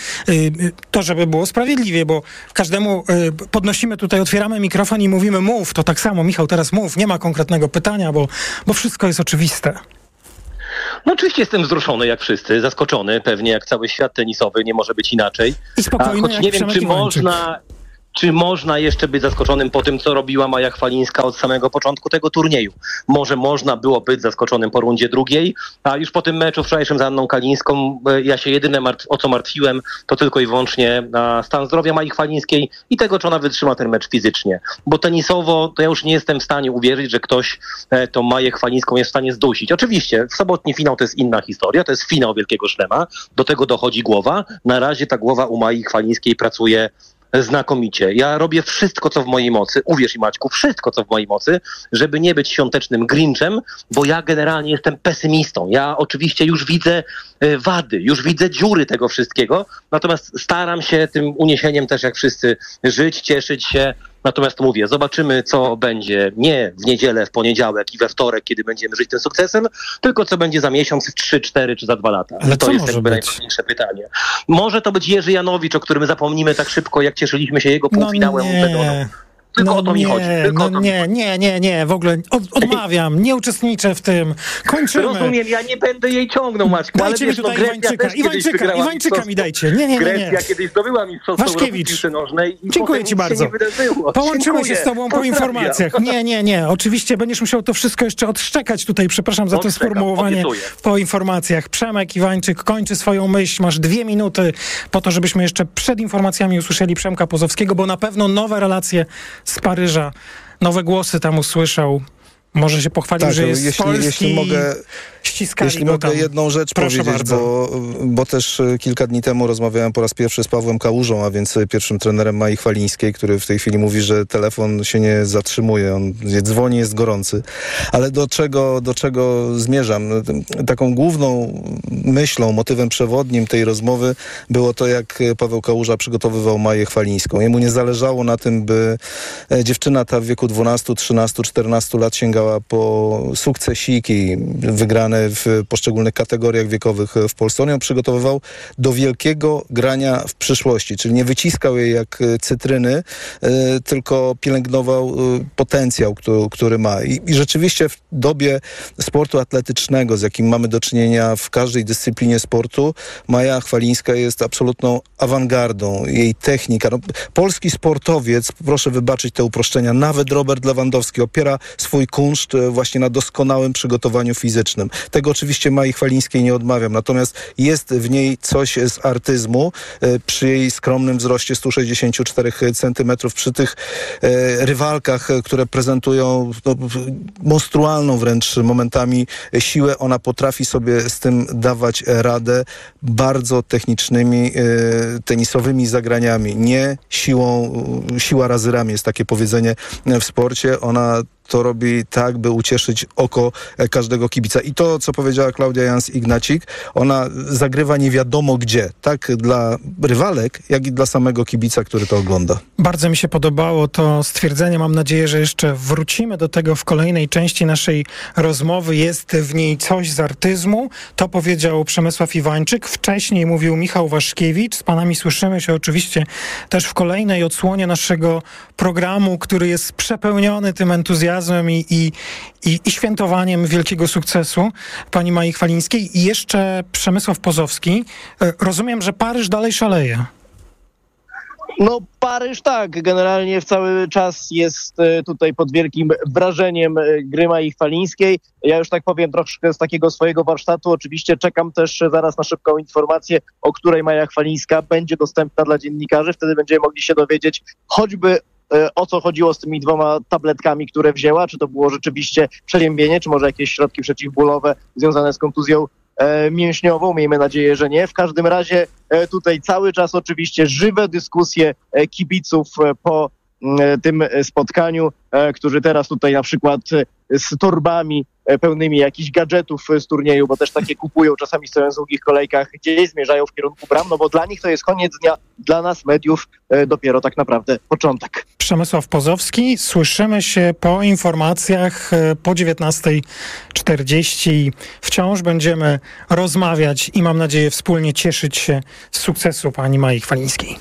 To, żeby było sprawiedliwie, bo każdemu podnosimy tutaj, otwieramy mikrofon i mówimy mów, to tak samo, Michał, teraz mów, nie ma konkretnego pytania, bo, bo wszystko jest oczywiste. No oczywiście jestem wzruszony jak wszyscy, zaskoczony, pewnie jak cały świat tenisowy, nie może być inaczej. I spokojny, choć jak nie wiem, czy Iwańczyk. można... Czy można jeszcze być zaskoczonym po tym, co robiła Maja Chwalińska od samego początku tego turnieju? Może można było być zaskoczonym po rundzie drugiej, a już po tym meczu wczorajszym z Anną Kalińską ja się jedyne martw- o co martwiłem, to tylko i wyłącznie na stan zdrowia Mai Chwalińskiej i tego, czy ona wytrzyma ten mecz fizycznie. Bo tenisowo to ja już nie jestem w stanie uwierzyć, że ktoś e, tą Maję Chwalińską jest w stanie zdusić. Oczywiście w sobotni finał to jest inna historia, to jest finał Wielkiego Szlema, do tego dochodzi głowa. Na razie ta głowa u Mai Chwalińskiej pracuje znakomicie. Ja robię wszystko, co w mojej mocy, uwierz mi Maćku, wszystko, co w mojej mocy, żeby nie być świątecznym Grinchem, bo ja generalnie jestem pesymistą. Ja oczywiście już widzę wady, już widzę dziury tego wszystkiego, natomiast staram się tym uniesieniem też jak wszyscy żyć, cieszyć się. Natomiast mówię, zobaczymy, co będzie nie w niedzielę, w poniedziałek i we wtorek, kiedy będziemy żyć tym sukcesem, tylko co będzie za miesiąc, trzy, cztery czy za dwa lata. Ale to co jest może jakby być? najważniejsze pytanie. Może to być Jerzy Janowicz, o którym zapomnimy tak szybko, jak cieszyliśmy się jego półfinałem no Wimbledonu. Tylko no o to mi nie, chodzi. Tylko no o to nie, nie, nie, nie, w ogóle od, odmawiam, nie uczestniczę w tym. Kończymy. Rozumiem, ja nie będę jej ciągnął, Maćku, ale Dajcie wiesz, mi no, tutaj Grecja Iwańczyka, też kiedyś Iwańczyka, wygrała Iwańczyka mi dajcie. Nie, nie, nie, nie. Grecja kiedyś zdobyła mistrzostwo Europy w Waszkiewicz. piłce nożnej i Dziękuję potem ci nic bardzo. się nie wydarzyło. Połączymy Dziękuję. się z tobą po Pozdrawiam. informacjach. Nie, nie, nie. Oczywiście będziesz musiał to wszystko jeszcze odszczekać tutaj. Przepraszam za to Odszczekam, sformułowanie obiecuję. po informacjach. Przemek Iwańczyk kończy swoją myśl. Masz dwie minuty po to, żebyśmy jeszcze przed informacjami usłyszeli Przemka Pozowskiego, bo na pewno nowe relacje z Paryża, nowe głosy tam usłyszał. Może się pochwalił, tak, że jest jeśli, z Polski. jeśli mogę, ściskali jeśli go mogę tam. jedną rzecz Proszę powiedzieć, bardzo. bo, bo też kilka dni temu rozmawiałem po raz pierwszy z Pawłem Kałużą, a więc pierwszym trenerem Mai Chwalińskiej, który w tej chwili mówi, że telefon się nie zatrzymuje, on dzwoni, jest gorący. Ale do czego, do czego zmierzam? Taką główną myślą, motywem przewodnim tej rozmowy było to, jak Paweł Kałuża przygotowywał Maję Chwalińską. Jemu nie zależało na tym, by dziewczyna ta w wieku dwunastu, trzynastu, czternastu lat sięgała po sukcesiki wygrane w poszczególnych kategoriach wiekowych w Polsce. On ją przygotowywał do wielkiego grania w przyszłości, czyli nie wyciskał jej jak cytryny, tylko pielęgnował potencjał, który, który ma. I, I rzeczywiście w dobie sportu atletycznego, z jakim mamy do czynienia w każdej dyscyplinie sportu, Maja Chwalińska jest absolutną awangardą. Jej technika. No, polski sportowiec, proszę wybaczyć te uproszczenia, nawet Robert Lewandowski opiera swój kunszt właśnie na doskonałym przygotowaniu fizycznym. Tego oczywiście Mai Chwalińskiej nie odmawiam, natomiast jest w niej coś z artyzmu. Przy jej skromnym wzroście sto sześćdziesiąt cztery centymetrów, przy tych e, rywalkach, które prezentują no, monstrualną wręcz momentami siłę, ona potrafi sobie z tym dawać radę bardzo technicznymi e, tenisowymi zagraniami. Nie siłą, siła razy ramię jest takie powiedzenie w sporcie. Ona to robi tak, by ucieszyć oko każdego kibica. I to, co powiedziała Klaudia Jans-Ignacik, ona zagrywa nie wiadomo gdzie. Tak dla rywalek, jak i dla samego kibica, który to ogląda. Bardzo mi się podobało to stwierdzenie. Mam nadzieję, że jeszcze wrócimy do tego w kolejnej części naszej rozmowy. Jest w niej coś z artyzmu. To powiedział Przemysław Iwańczyk. Wcześniej mówił Michał Waszkiewicz. Z panami słyszymy się oczywiście też w kolejnej odsłonie naszego programu, który jest przepełniony tym entuzjazmem I, i, i, i świętowaniem wielkiego sukcesu pani Mai Chwalińskiej. I jeszcze Przemysław Pozowski. Rozumiem, że Paryż dalej szaleje. No Paryż tak, generalnie w cały czas jest tutaj pod wielkim wrażeniem gry Mai Chwalińskiej. Ja już tak powiem troszkę z takiego swojego warsztatu. Oczywiście czekam też zaraz na szybką informację, o której Maja Chwalińska będzie dostępna dla dziennikarzy. Wtedy będziemy mogli się dowiedzieć choćby o co chodziło z tymi dwoma tabletkami, które wzięła, czy to było rzeczywiście przeziębienie, czy może jakieś środki przeciwbólowe związane z kontuzją e, mięśniową. Miejmy nadzieję, że nie. W każdym razie e, tutaj cały czas oczywiście żywe dyskusje e, kibiców e, po e, tym spotkaniu, e, którzy teraz tutaj na przykład e, z torbami e, pełnymi jakichś gadżetów z turnieju, bo też takie kupują, czasami stoją w długich kolejkach, gdzieś zmierzają w kierunku bram, no bo dla nich to jest koniec dnia, dla nas mediów e, dopiero tak naprawdę początek. Przemysław Pozowski. Słyszymy się po informacjach po dziewiętnasta czterdzieści. Wciąż będziemy rozmawiać i mam nadzieję wspólnie cieszyć się z sukcesu pani Mai Chwalińskiej.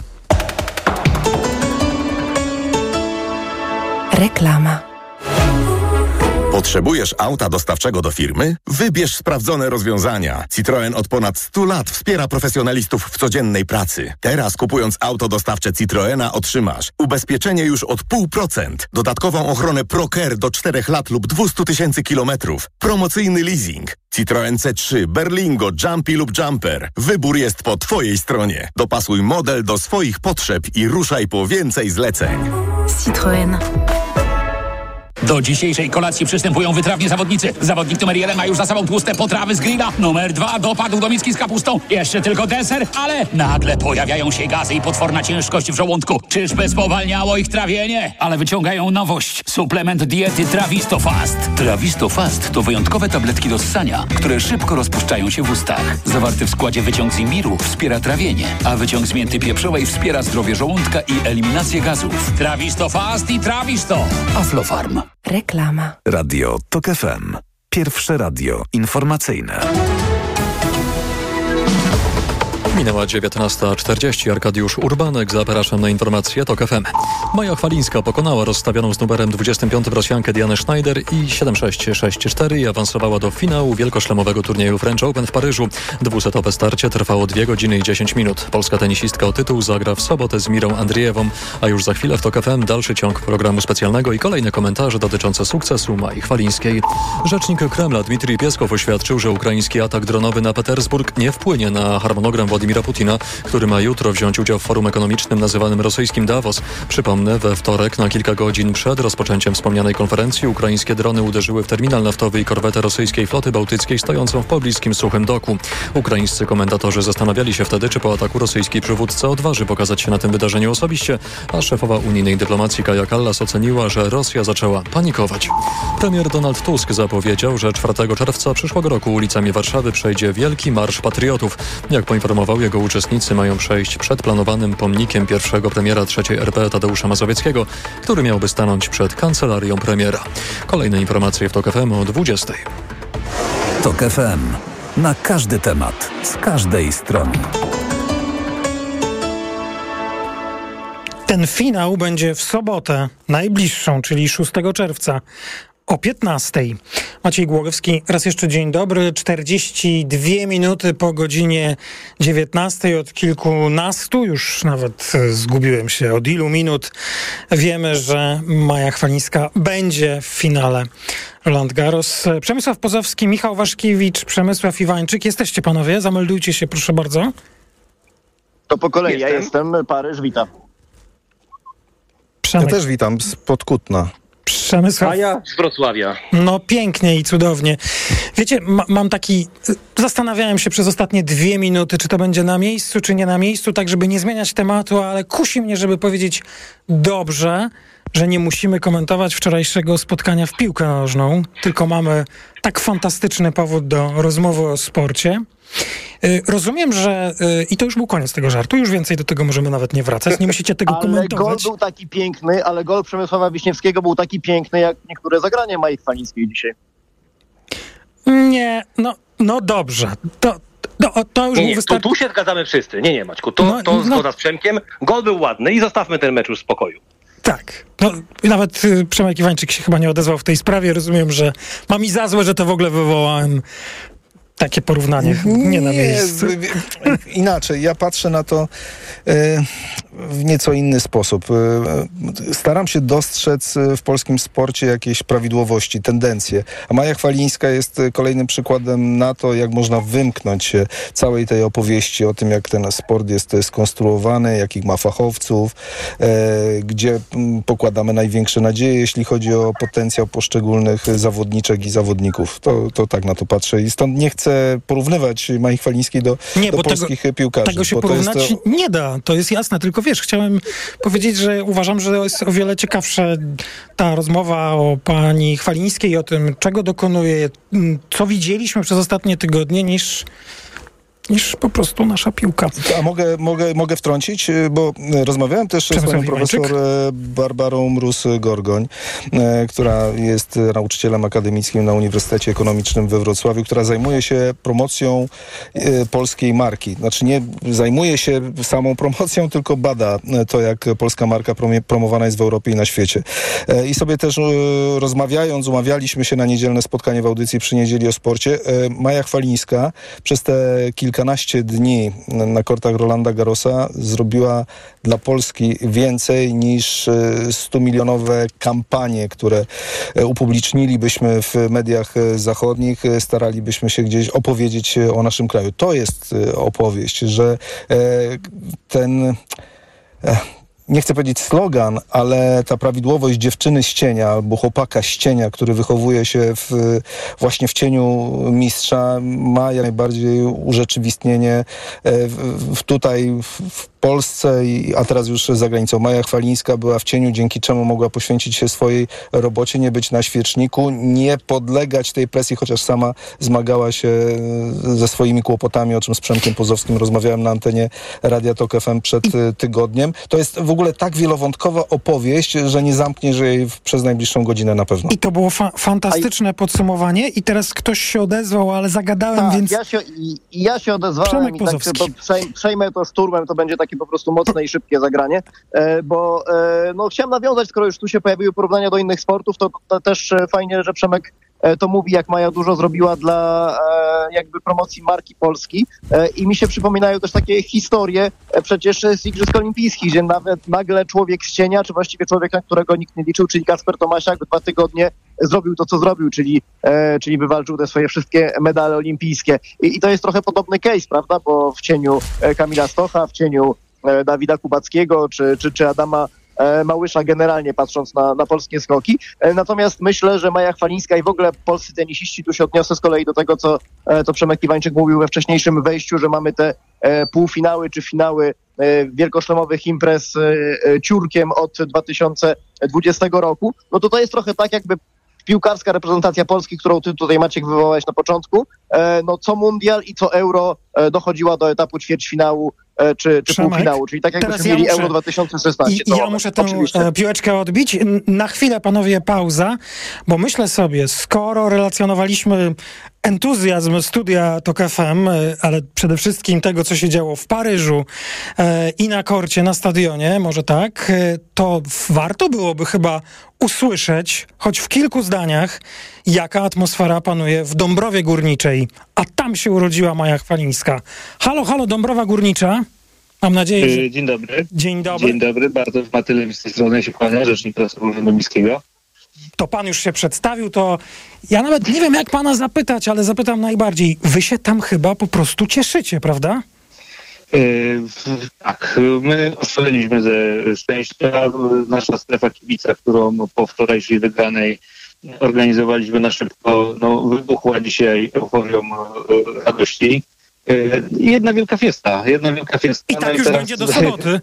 Reklama. Potrzebujesz auta dostawczego do firmy? Wybierz sprawdzone rozwiązania. Citroen od ponad stu lat wspiera profesjonalistów w codziennej pracy. Teraz kupując auto dostawcze Citroena otrzymasz ubezpieczenie już od pół procent, dodatkową ochronę ProCare do czterech lat lub dwieście tysięcy kilometrów, promocyjny leasing. Citroen C trzy, Berlingo, Jumpy lub Jumper. Wybór jest po Twojej stronie. Dopasuj model do swoich potrzeb i ruszaj po więcej zleceń. Citroen. Do dzisiejszej kolacji przystępują wytrawnie zawodnicy. Zawodnik numer jeden ma już za sobą tłuste potrawy z grilla. Numer dwa dopadł do miski z kapustą. Jeszcze tylko deser, ale nagle pojawiają się gazy i potworna ciężkość w żołądku. Czyżby spowalniało ich trawienie? Ale wyciągają nowość. Suplement diety Trawisto Fast. Trawisto Fast to wyjątkowe tabletki do ssania, które szybko rozpuszczają się w ustach. Zawarty w składzie wyciąg z imbiru wspiera trawienie, a wyciąg z mięty pieprzowej wspiera zdrowie żołądka i eliminację gazów. Trawisto Fast i Trawisto. Aflofarm. Reklama. Radio TOK F M. Pierwsze radio informacyjne. Minęła dziewiętnasta czterdzieści. Arkadiusz Urbanek. Zapraszam na informacje TOK F M. Maja Chwalińska pokonała rozstawioną z numerem dwudziestym piątym Rosjankę Dianę Schneider i siedem sześć, sześć cztery i awansowała do finału wielkoszlemowego turnieju French Open w Paryżu. Dwusetowe starcie trwało dwie godziny i dziesięć minut. Polska tenisistka o tytuł zagra w sobotę z Mirą Andrijewą, a już za chwilę w TOK F M dalszy ciąg programu specjalnego i kolejne komentarze dotyczące sukcesu Mai Chwalińskiej. Rzecznik Kremla Dmitrij Pieskow oświadczył, że ukraiński atak dronowy na Petersburg nie wpłynie na harmonogram Władimira Putina, który ma jutro wziąć udział w forum ekonomicznym nazywanym rosyjskim Davos. Przypomnę, we wtorek na kilka godzin przed rozpoczęciem wspomnianej konferencji ukraińskie drony uderzyły w terminal naftowy i korwetę rosyjskiej floty bałtyckiej stojącą w pobliskim Suchym Doku. Ukraińscy komentatorzy zastanawiali się wtedy, czy po ataku rosyjski przywódca odważy pokazać się na tym wydarzeniu osobiście, a szefowa unijnej dyplomacji Kaja Kallas oceniła, że Rosja zaczęła panikować. Premier Donald Tusk zapowiedział, że czwartego czerwca przyszłego roku ulicami Warszawy przejdzie Wielki Marsz Patriotów. Jak poinformował jego uczestnicy, mają przejść przed planowanym pomnikiem pierwszego premiera trzeciej R P Tadeusza Mazowieckiego, który miałby stanąć przed kancelarią premiera. Kolejne informacje w TOK F M o dwudziestej. TOK F M. Na każdy temat, z każdej strony. Ten finał będzie w sobotę, najbliższą, czyli szóstego czerwca. O piętnastej. Maciej Głogowski, raz jeszcze dzień dobry. czterdzieści dwie minuty po godzinie dziewiętnastej. Od kilkunastu, już nawet zgubiłem się od ilu minut, wiemy, że Maja Chwalińska będzie w finale Roland Garros. Przemysław Pozowski, Michał Waszkiewicz, Przemysław Iwańczyk. Jesteście panowie? Zameldujcie się, proszę bardzo. To po kolei. Jestem. Ja jestem. Paryż, witam. Przemek. Ja też witam spod Kutna. Przemysław. A ja z Wrocławia. No pięknie i cudownie. Wiecie, ma, mam taki... Zastanawiałem się przez ostatnie dwie minuty, czy to będzie na miejscu, czy nie na miejscu, tak żeby nie zmieniać tematu, ale kusi mnie, żeby powiedzieć dobrze, że nie musimy komentować wczorajszego spotkania w piłkę nożną, tylko mamy tak fantastyczny powód do rozmowy o sporcie. Rozumiem, że... I to już był koniec tego żartu. Już więcej do tego możemy nawet nie wracać. Nie musicie tego ale komentować. Ale gol był taki piękny, ale gol Przemysława Wiśniewskiego był taki piękny, jak niektóre zagrania Mai Chwalińskiej dzisiaj. Nie, no, no dobrze. To, to, to już nie, był nie, wystar... tu, tu się zgadzamy wszyscy. Nie, nie, Maćku. To, no, to no. zgoda z Przemkiem. Gol był ładny i zostawmy ten mecz już w spokoju. Tak. No, nawet y, Przemek Iwańczyk się chyba nie odezwał w tej sprawie. Rozumiem, że ma mi za złe, że to w ogóle wywołałem takie porównanie. Nie na miejscu. Inaczej. Ja patrzę na to e, w nieco inny sposób. E, staram się dostrzec w polskim sporcie jakieś prawidłowości, tendencje. A Maja Chwalińska jest kolejnym przykładem na to, jak można wymknąć się całej tej opowieści o tym, jak ten sport jest skonstruowany, jakich ma fachowców, e, gdzie pokładamy największe nadzieje, jeśli chodzi o potencjał poszczególnych zawodniczek i zawodników. To, to tak na to patrzę. I stąd nie chcę porównywać Mai Chwalińskiej do, nie, do polskich tego, piłkarzy. Tego się bo porównać to jest to... nie da, to jest jasne, tylko wiesz, chciałem powiedzieć, że uważam, że jest o wiele ciekawsza ta rozmowa o pani Chwalińskiej, o tym, czego dokonuje, co widzieliśmy przez ostatnie tygodnie, niż niż po prostu nasza piłka. A mogę, mogę, mogę wtrącić, bo rozmawiałem też z panią profesor Barbarą Mróz-Gorgoń, która jest nauczycielem akademickim na Uniwersytecie Ekonomicznym we Wrocławiu, która zajmuje się promocją polskiej marki. Znaczy nie zajmuje się samą promocją, tylko bada to, jak polska marka promowana jest w Europie i na świecie. I sobie też rozmawiając, umawialiśmy się na niedzielne spotkanie w audycji Przy Niedzieli o sporcie. Maja Chwalińska przez te kilkanaście dni na kortach Rolanda Garrosa zrobiła dla Polski więcej niż stumilionowe kampanie, które upublicznilibyśmy w mediach zachodnich, staralibyśmy się gdzieś opowiedzieć o naszym kraju. To jest opowieść, że ten... nie chcę powiedzieć slogan, ale ta prawidłowość dziewczyny z cienia albo chłopaka z cienia, który wychowuje się w, właśnie w cieniu mistrza, ma jak najbardziej urzeczywistnienie w, w tutaj w, w Polsce, i, a teraz już za granicą. Maja Chwalińska była w cieniu, dzięki czemu mogła poświęcić się swojej robocie, nie być na świeczniku, nie podlegać tej presji, chociaż sama zmagała się ze swoimi kłopotami, o czym z Przemkiem Pozowskim rozmawiałem na antenie Radia Tok F M przed tygodniem. To jest w ogóle tak wielowątkowa opowieść, że nie zamkniesz jej przez najbliższą godzinę na pewno. I to było fa- fantastyczne podsumowanie i teraz ktoś się odezwał, ale zagadałem, tak, więc... Ja się, i, i ja się odezwałem Przemek i tak Pozowski. to przej, przejmę to szturmem, to będzie takie po prostu mocne i szybkie zagranie, e, bo e, no, chciałem nawiązać, skoro już tu się pojawiły porównania do innych sportów, to, to też e, fajnie, że Przemek e, to mówi, jak Maja dużo zrobiła dla e, jakby promocji marki Polski e, i mi się przypominają też takie historie e, przecież z Igrzysk Olimpijskich, gdzie nawet nagle człowiek z cienia, czy właściwie człowiek, na którego nikt nie liczył, czyli Kacper Tomasiak, dwa tygodnie zrobił to, co zrobił, czyli, e, czyli wywalczył te swoje wszystkie medale olimpijskie. I, I to jest trochę podobny case, prawda, bo w cieniu e, Kamila Stocha, w cieniu e, Dawida Kubackiego, czy, czy, czy Adama e, Małysza, generalnie patrząc na, na polskie skoki. E, natomiast myślę, że Maja Chwalińska i w ogóle polscy tenisiści, tu się odniosę z kolei do tego, co, e, co Przemek Iwańczyk mówił we wcześniejszym wejściu, że mamy te e, półfinały czy finały e, wielkoszlemowych imprez e, e, ciurkiem od dwa tysiące dwudziestego roku. No to to jest trochę tak, jakby piłkarska reprezentacja Polski, którą ty tutaj, Maciek, wywołałeś na początku, e, no co mundial i co euro e, dochodziła do etapu ćwierćfinału e, czy, czy półfinału, czyli tak jakbyśmy ja mieli muszę, Euro dwa tysiące szesnaście. I, ja muszę tę oczywiście. piłeczkę odbić. Na chwilę, panowie, pauza, bo myślę sobie, skoro relacjonowaliśmy entuzjazm studia Tok F M, ale przede wszystkim tego, co się działo w Paryżu e, i na korcie, na stadionie, może tak, e, to warto byłoby chyba usłyszeć, choć w kilku zdaniach, jaka atmosfera panuje w Dąbrowie Górniczej. A tam się urodziła Maja Chwalińska. Halo, halo, Dąbrowa Górnicza. Mam nadzieję, że... Dzień dobry. Dzień dobry. Dzień dobry. Bartosz Matylewicz z tej strony się kłania, rzecznik prasowy Urzędu Miejskiego. To pan już się przedstawił, to ja nawet nie wiem, jak pana zapytać, ale zapytam najbardziej. Wy się tam chyba po prostu cieszycie, prawda? Yy, tak, my oszaleliśmy ze szczęścia. Nasza strefa kibica, którą po wczorajszej wygranej organizowaliśmy na szybko, no, wybuchła dzisiaj euforią yy, radości. Yy, jedna wielka fiesta, jedna wielka fiesta. I tak no już i będzie do soboty.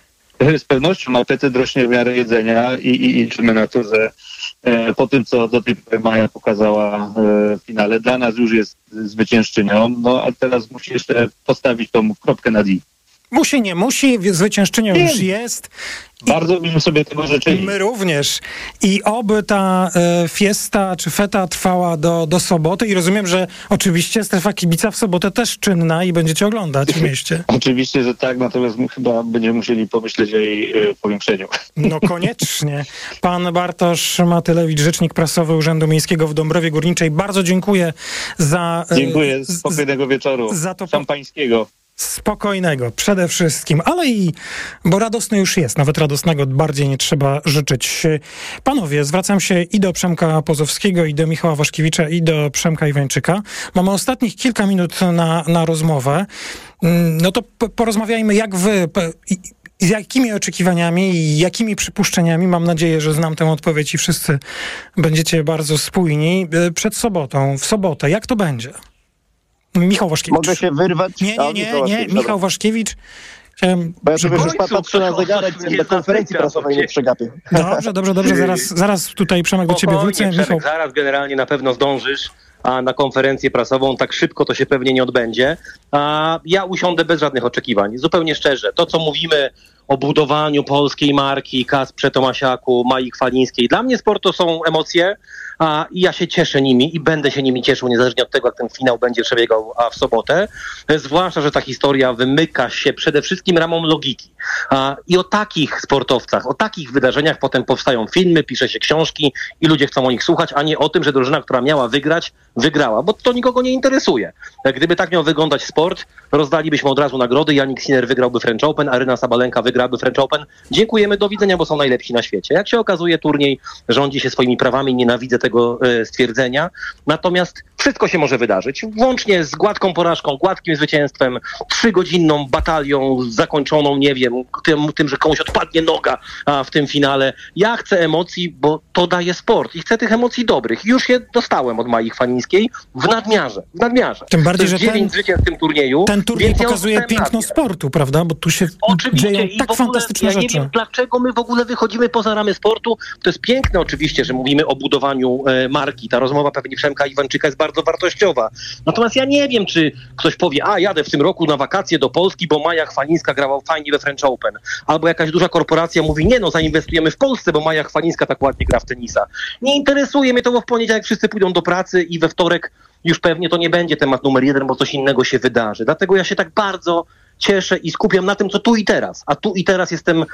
Z pewnością apetyt rośnie w miarę jedzenia i, i, i liczymy na to, że e, po tym, co do tej pory Maja pokazała e, w finale, dla nas już jest zwyciężczynią, no a teraz musi jeszcze postawić tą kropkę na i. Musi, nie musi, zwyciężczynią już jest. Bardzo bym sobie tego życzyli. My również. I oby ta e, fiesta czy feta trwała do, do soboty i rozumiem, że oczywiście strefa kibica w sobotę też czynna i będziecie oglądać w mieście. Oczywiście, że tak, natomiast my chyba będziemy musieli pomyśleć o jej e, powiększeniu. No koniecznie. Pan Bartosz Matylewicz, rzecznik prasowy Urzędu Miejskiego w Dąbrowie Górniczej. Bardzo dziękuję za... E, dziękuję. Spokojnego wieczoru. Za to szampańskiego. Spokojnego przede wszystkim, ale i, bo radosny już jest, nawet radosnego bardziej nie trzeba życzyć. Panowie, zwracam się i do Przemka Pozowskiego, i do Michała Waszkiewicza, i do Przemka Iwańczyka. Mamy ostatnich kilka minut na, na rozmowę. No to p- porozmawiajmy, jak wy... P- z jakimi oczekiwaniami i jakimi przypuszczeniami, mam nadzieję, że znam tę odpowiedź i wszyscy będziecie bardzo spójni, przed sobotą, w sobotę. Jak to będzie? Michał Waszkiewicz. Mogę się wyrwać? Nie, nie, nie, nie, nie. Michał Waszkiewicz. Chciałem, Bo ja sobie już patrzę na zegarek, do konferencji prasowej nie przegapię. Dobrze, dobrze, dobrze. Zaraz, zaraz tutaj Przemek do ciebie wrócę. Michał. Zaraz generalnie na pewno zdążysz. a na konferencję prasową, tak szybko to się pewnie nie odbędzie. A ja usiądę bez żadnych oczekiwań. Zupełnie szczerze, to co mówimy o budowaniu polskiej marki, Kasprze Tomasiaku, Mai Chwalińskiej. Dla mnie sport to są emocje a, i ja się cieszę nimi i będę się nimi cieszył, niezależnie od tego, jak ten finał będzie przebiegał a, w sobotę. Zwłaszcza, że ta historia wymyka się przede wszystkim ramom logiki. A, I o takich sportowcach, o takich wydarzeniach potem powstają filmy, pisze się książki i ludzie chcą o nich słuchać, a nie o tym, że drużyna, która miała wygrać, wygrała, bo to nikogo nie interesuje. Gdyby tak miał wyglądać sport, rozdalibyśmy od razu nagrody, Jannik Sinner wygrałby French Open, Aryna Sabalenka wygrałaby French Open. Dziękujemy, do widzenia, bo są najlepsi na świecie. Jak się okazuje, turniej rządzi się swoimi prawami, nienawidzę tego e, stwierdzenia. Natomiast wszystko się może wydarzyć, włącznie z gładką porażką, gładkim zwycięstwem, trzygodzinną batalią zakończoną, nie wiem, tym, tym że komuś odpadnie noga a, w tym finale. Ja chcę emocji, bo to daje sport i chcę tych emocji dobrych. Już je dostałem od Mai Chwalińskiej w nadmiarze. W nadmiarze. Tym bardziej, że ten, w tym turnieju, ten turniej pokazuje piękno nadmiar. sportu, prawda? Bo tu się Oczywiście, dzieją i tak w ogóle, fantastyczne ja rzeczy. Nie wiem, dlaczego my w ogóle wychodzimy poza ramy sportu. To jest piękne oczywiście, że mówimy o budowaniu e, marki. Ta rozmowa pewnie Przemka Iwańczyka jest bardzo wartościowa. Natomiast ja nie wiem, czy ktoś powie, a jadę w tym roku na wakacje do Polski, bo Maja Chwalińska grała fajnie we French Open. Albo jakaś duża korporacja mówi, nie no, zainwestujemy w Polsce, bo Maja Chwalińska tak ładnie gra w tenisa. Nie interesuje mnie to, bo w poniedziałek wszyscy pójdą do pracy i we wtorek już pewnie to nie będzie temat numer jeden, bo coś innego się wydarzy. Dlatego ja się tak bardzo cieszę i skupiam na tym, co tu i teraz. A tu i teraz jestem e,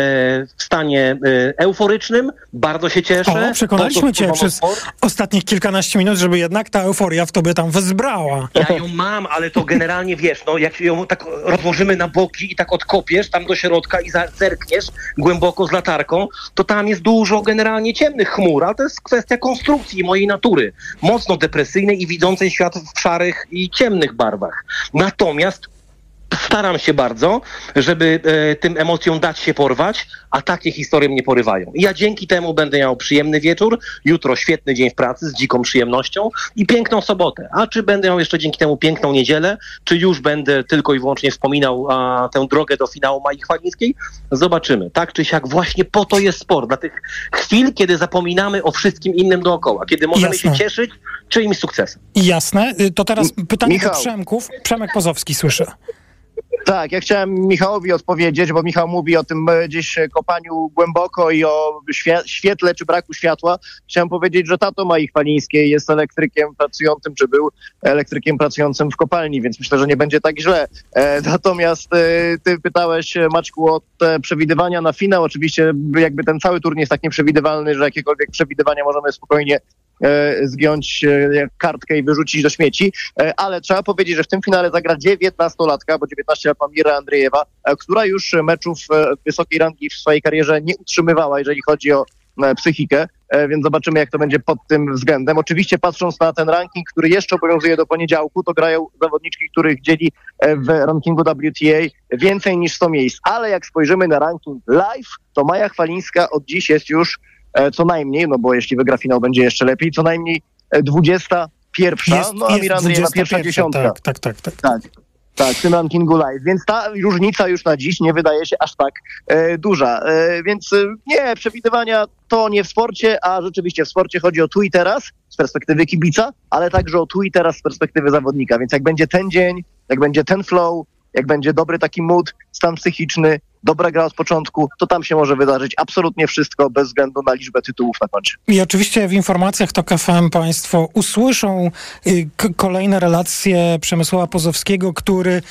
w stanie e, euforycznym, bardzo się cieszę. O, przekonaliśmy cię przez ostatnich kilkanaście minut, żeby jednak ta euforia w tobie tam wezbrała. Ja ją mam, ale to generalnie wiesz, no jak ją tak rozłożymy na boki i tak odkopiesz tam do środka i zerkniesz głęboko z latarką, to tam jest dużo generalnie ciemnych chmur, ale to jest kwestia konstrukcji mojej natury. Mocno depresyjnej i widzącej świat w szarych i ciemnych barwach. Natomiast staram się bardzo, żeby e, tym emocjom dać się porwać, a takie historie mnie porywają. I ja dzięki temu będę miał przyjemny wieczór, jutro świetny dzień w pracy z dziką przyjemnością i piękną sobotę. A czy będę miał jeszcze dzięki temu piękną niedzielę, czy już będę tylko i wyłącznie wspominał a, tę drogę do finału Mai Chwalińskiej? Zobaczymy. Tak czy siak właśnie po to jest sport. Dla tych chwil, kiedy zapominamy o wszystkim innym dookoła, kiedy możemy Jasne. się cieszyć czyimś sukcesem. Jasne. To teraz pytanie Michał. do Przemków. Przemek Pozowski, słyszę. Tak, ja chciałem Michałowi odpowiedzieć, bo Michał mówi o tym gdzieś kopaniu głęboko i o świetle czy braku światła. Chciałem powiedzieć, że tato Mai Chwalińskiej jest elektrykiem pracującym, czy był elektrykiem pracującym w kopalni, więc myślę, że nie będzie tak źle. E, natomiast e, ty pytałeś, Maćku, o te przewidywania na finał. Oczywiście jakby ten cały turniej jest tak nieprzewidywalny, że jakiekolwiek przewidywania możemy spokojnie zgiąć jak kartkę i wyrzucić do śmieci, ale trzeba powiedzieć, że w tym finale zagra dziewiętnastolatka, bo dziewiętnaście lat ma Mira Andrzejewa, która już meczów wysokiej rangi w swojej karierze nie utrzymywała, jeżeli chodzi o psychikę, więc zobaczymy, jak to będzie pod tym względem. Oczywiście patrząc na ten ranking, który jeszcze obowiązuje do poniedziałku, to grają zawodniczki, których dzieli w rankingu W T A więcej niż sto miejsc, ale jak spojrzymy na ranking live, to Maja Chwalińska od dziś jest już co najmniej, no bo jeśli wygra finał, będzie jeszcze lepiej, co najmniej dwudziesta pierwsza, jest, no a Mira Andrzejewa pierwsza dziesiątka. Tak, tak, tak, tak. tak. Tak, w tym rankingu live, więc ta różnica już na dziś nie wydaje się aż tak e, duża, e, więc e, nie, przewidywania to nie w sporcie, a rzeczywiście w sporcie chodzi o tu i teraz z perspektywy kibica, ale także o tu i teraz z perspektywy zawodnika, więc jak będzie ten dzień, jak będzie ten flow, jak będzie dobry taki mood, stan psychiczny, dobra gra od początku, to tam się może wydarzyć absolutnie wszystko bez względu na liczbę tytułów na koncie. I oczywiście w informacjach TOK F M państwo usłyszą y, k- kolejne relacje Przemysława Pozowskiego, który y,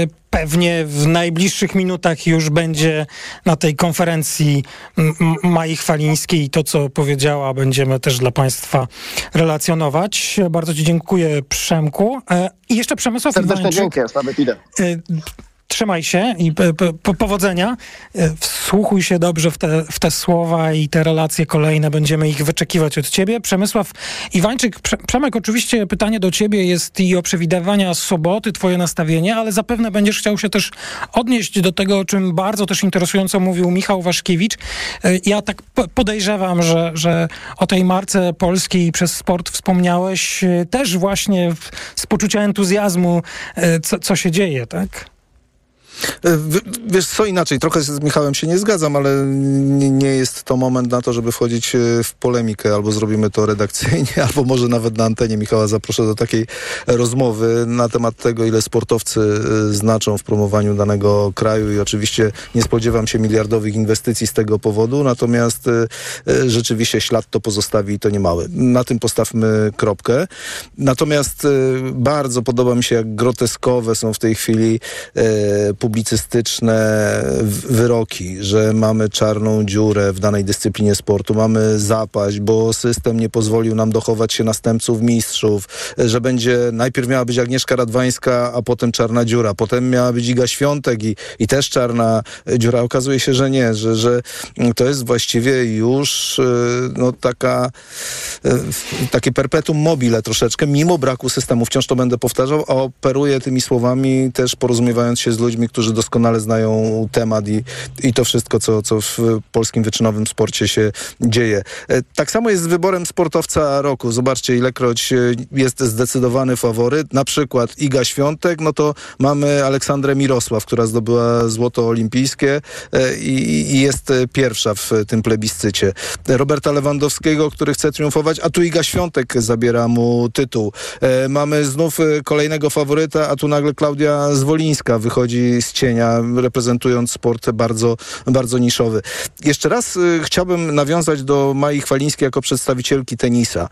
pewnie w najbliższych minutach już będzie na tej konferencji M- Mai Chwalińskiej i to, co powiedziała, będziemy też dla państwa relacjonować. Bardzo ci dziękuję, Przemku. E, I jeszcze Przemysław Serdeczne dzięki, nawet idę. Y, Trzymaj się i p- p- powodzenia. Wsłuchuj się dobrze w te, w te słowa i te relacje kolejne. Będziemy ich wyczekiwać od ciebie. Przemysław Iwańczyk. Prze- Przemek, oczywiście pytanie do ciebie jest i o przewidywania soboty, twoje nastawienie, ale zapewne będziesz chciał się też odnieść do tego, o czym bardzo też interesująco mówił Michał Waszkiewicz. Ja tak p- podejrzewam, że, że o tej marce polskiej przez sport wspomniałeś też właśnie w, z poczucia entuzjazmu, co, co się dzieje, tak? Wiesz co, inaczej, trochę z Michałem się nie zgadzam, ale nie jest to moment na to, żeby wchodzić w polemikę, albo zrobimy to redakcyjnie, albo może nawet na antenie Michała zaproszę do takiej rozmowy na temat tego, ile sportowcy znaczą w promowaniu danego kraju i oczywiście nie spodziewam się miliardowych inwestycji z tego powodu, natomiast rzeczywiście ślad to pozostawi i to nie mały. Na tym postawmy kropkę. Natomiast bardzo podoba mi się, jak groteskowe są w tej chwili publicystyczne wyroki, że mamy czarną dziurę w danej dyscyplinie sportu, mamy zapaść, bo system nie pozwolił nam dochować się następców mistrzów, że będzie, najpierw miała być Agnieszka Radwańska, a potem czarna dziura, potem miała być Iga Świątek i, i też czarna dziura. Okazuje się, że nie, że, że to jest właściwie już no taka takie perpetuum mobile troszeczkę, mimo braku systemu. Wciąż to będę powtarzał, a operuję tymi słowami też porozumiewając się z ludźmi, którzy doskonale znają temat i, i to wszystko, co, co w polskim wyczynowym sporcie się dzieje. Tak samo jest z wyborem sportowca roku. Zobaczcie, ilekroć jest zdecydowany faworyt, na przykład Iga Świątek, no to mamy Aleksandrę Mirosław, która zdobyła złoto olimpijskie i, i jest pierwsza w tym plebiscycie. Roberta Lewandowskiego, który chce triumfować, a tu Iga Świątek zabiera mu tytuł. Mamy znów kolejnego faworyta, a tu nagle Klaudia Zwolińska wychodzi z cienia, reprezentując sport bardzo, bardzo niszowy. Jeszcze raz y, chciałbym nawiązać do Mai Chwalińskiej jako przedstawicielki tenisa.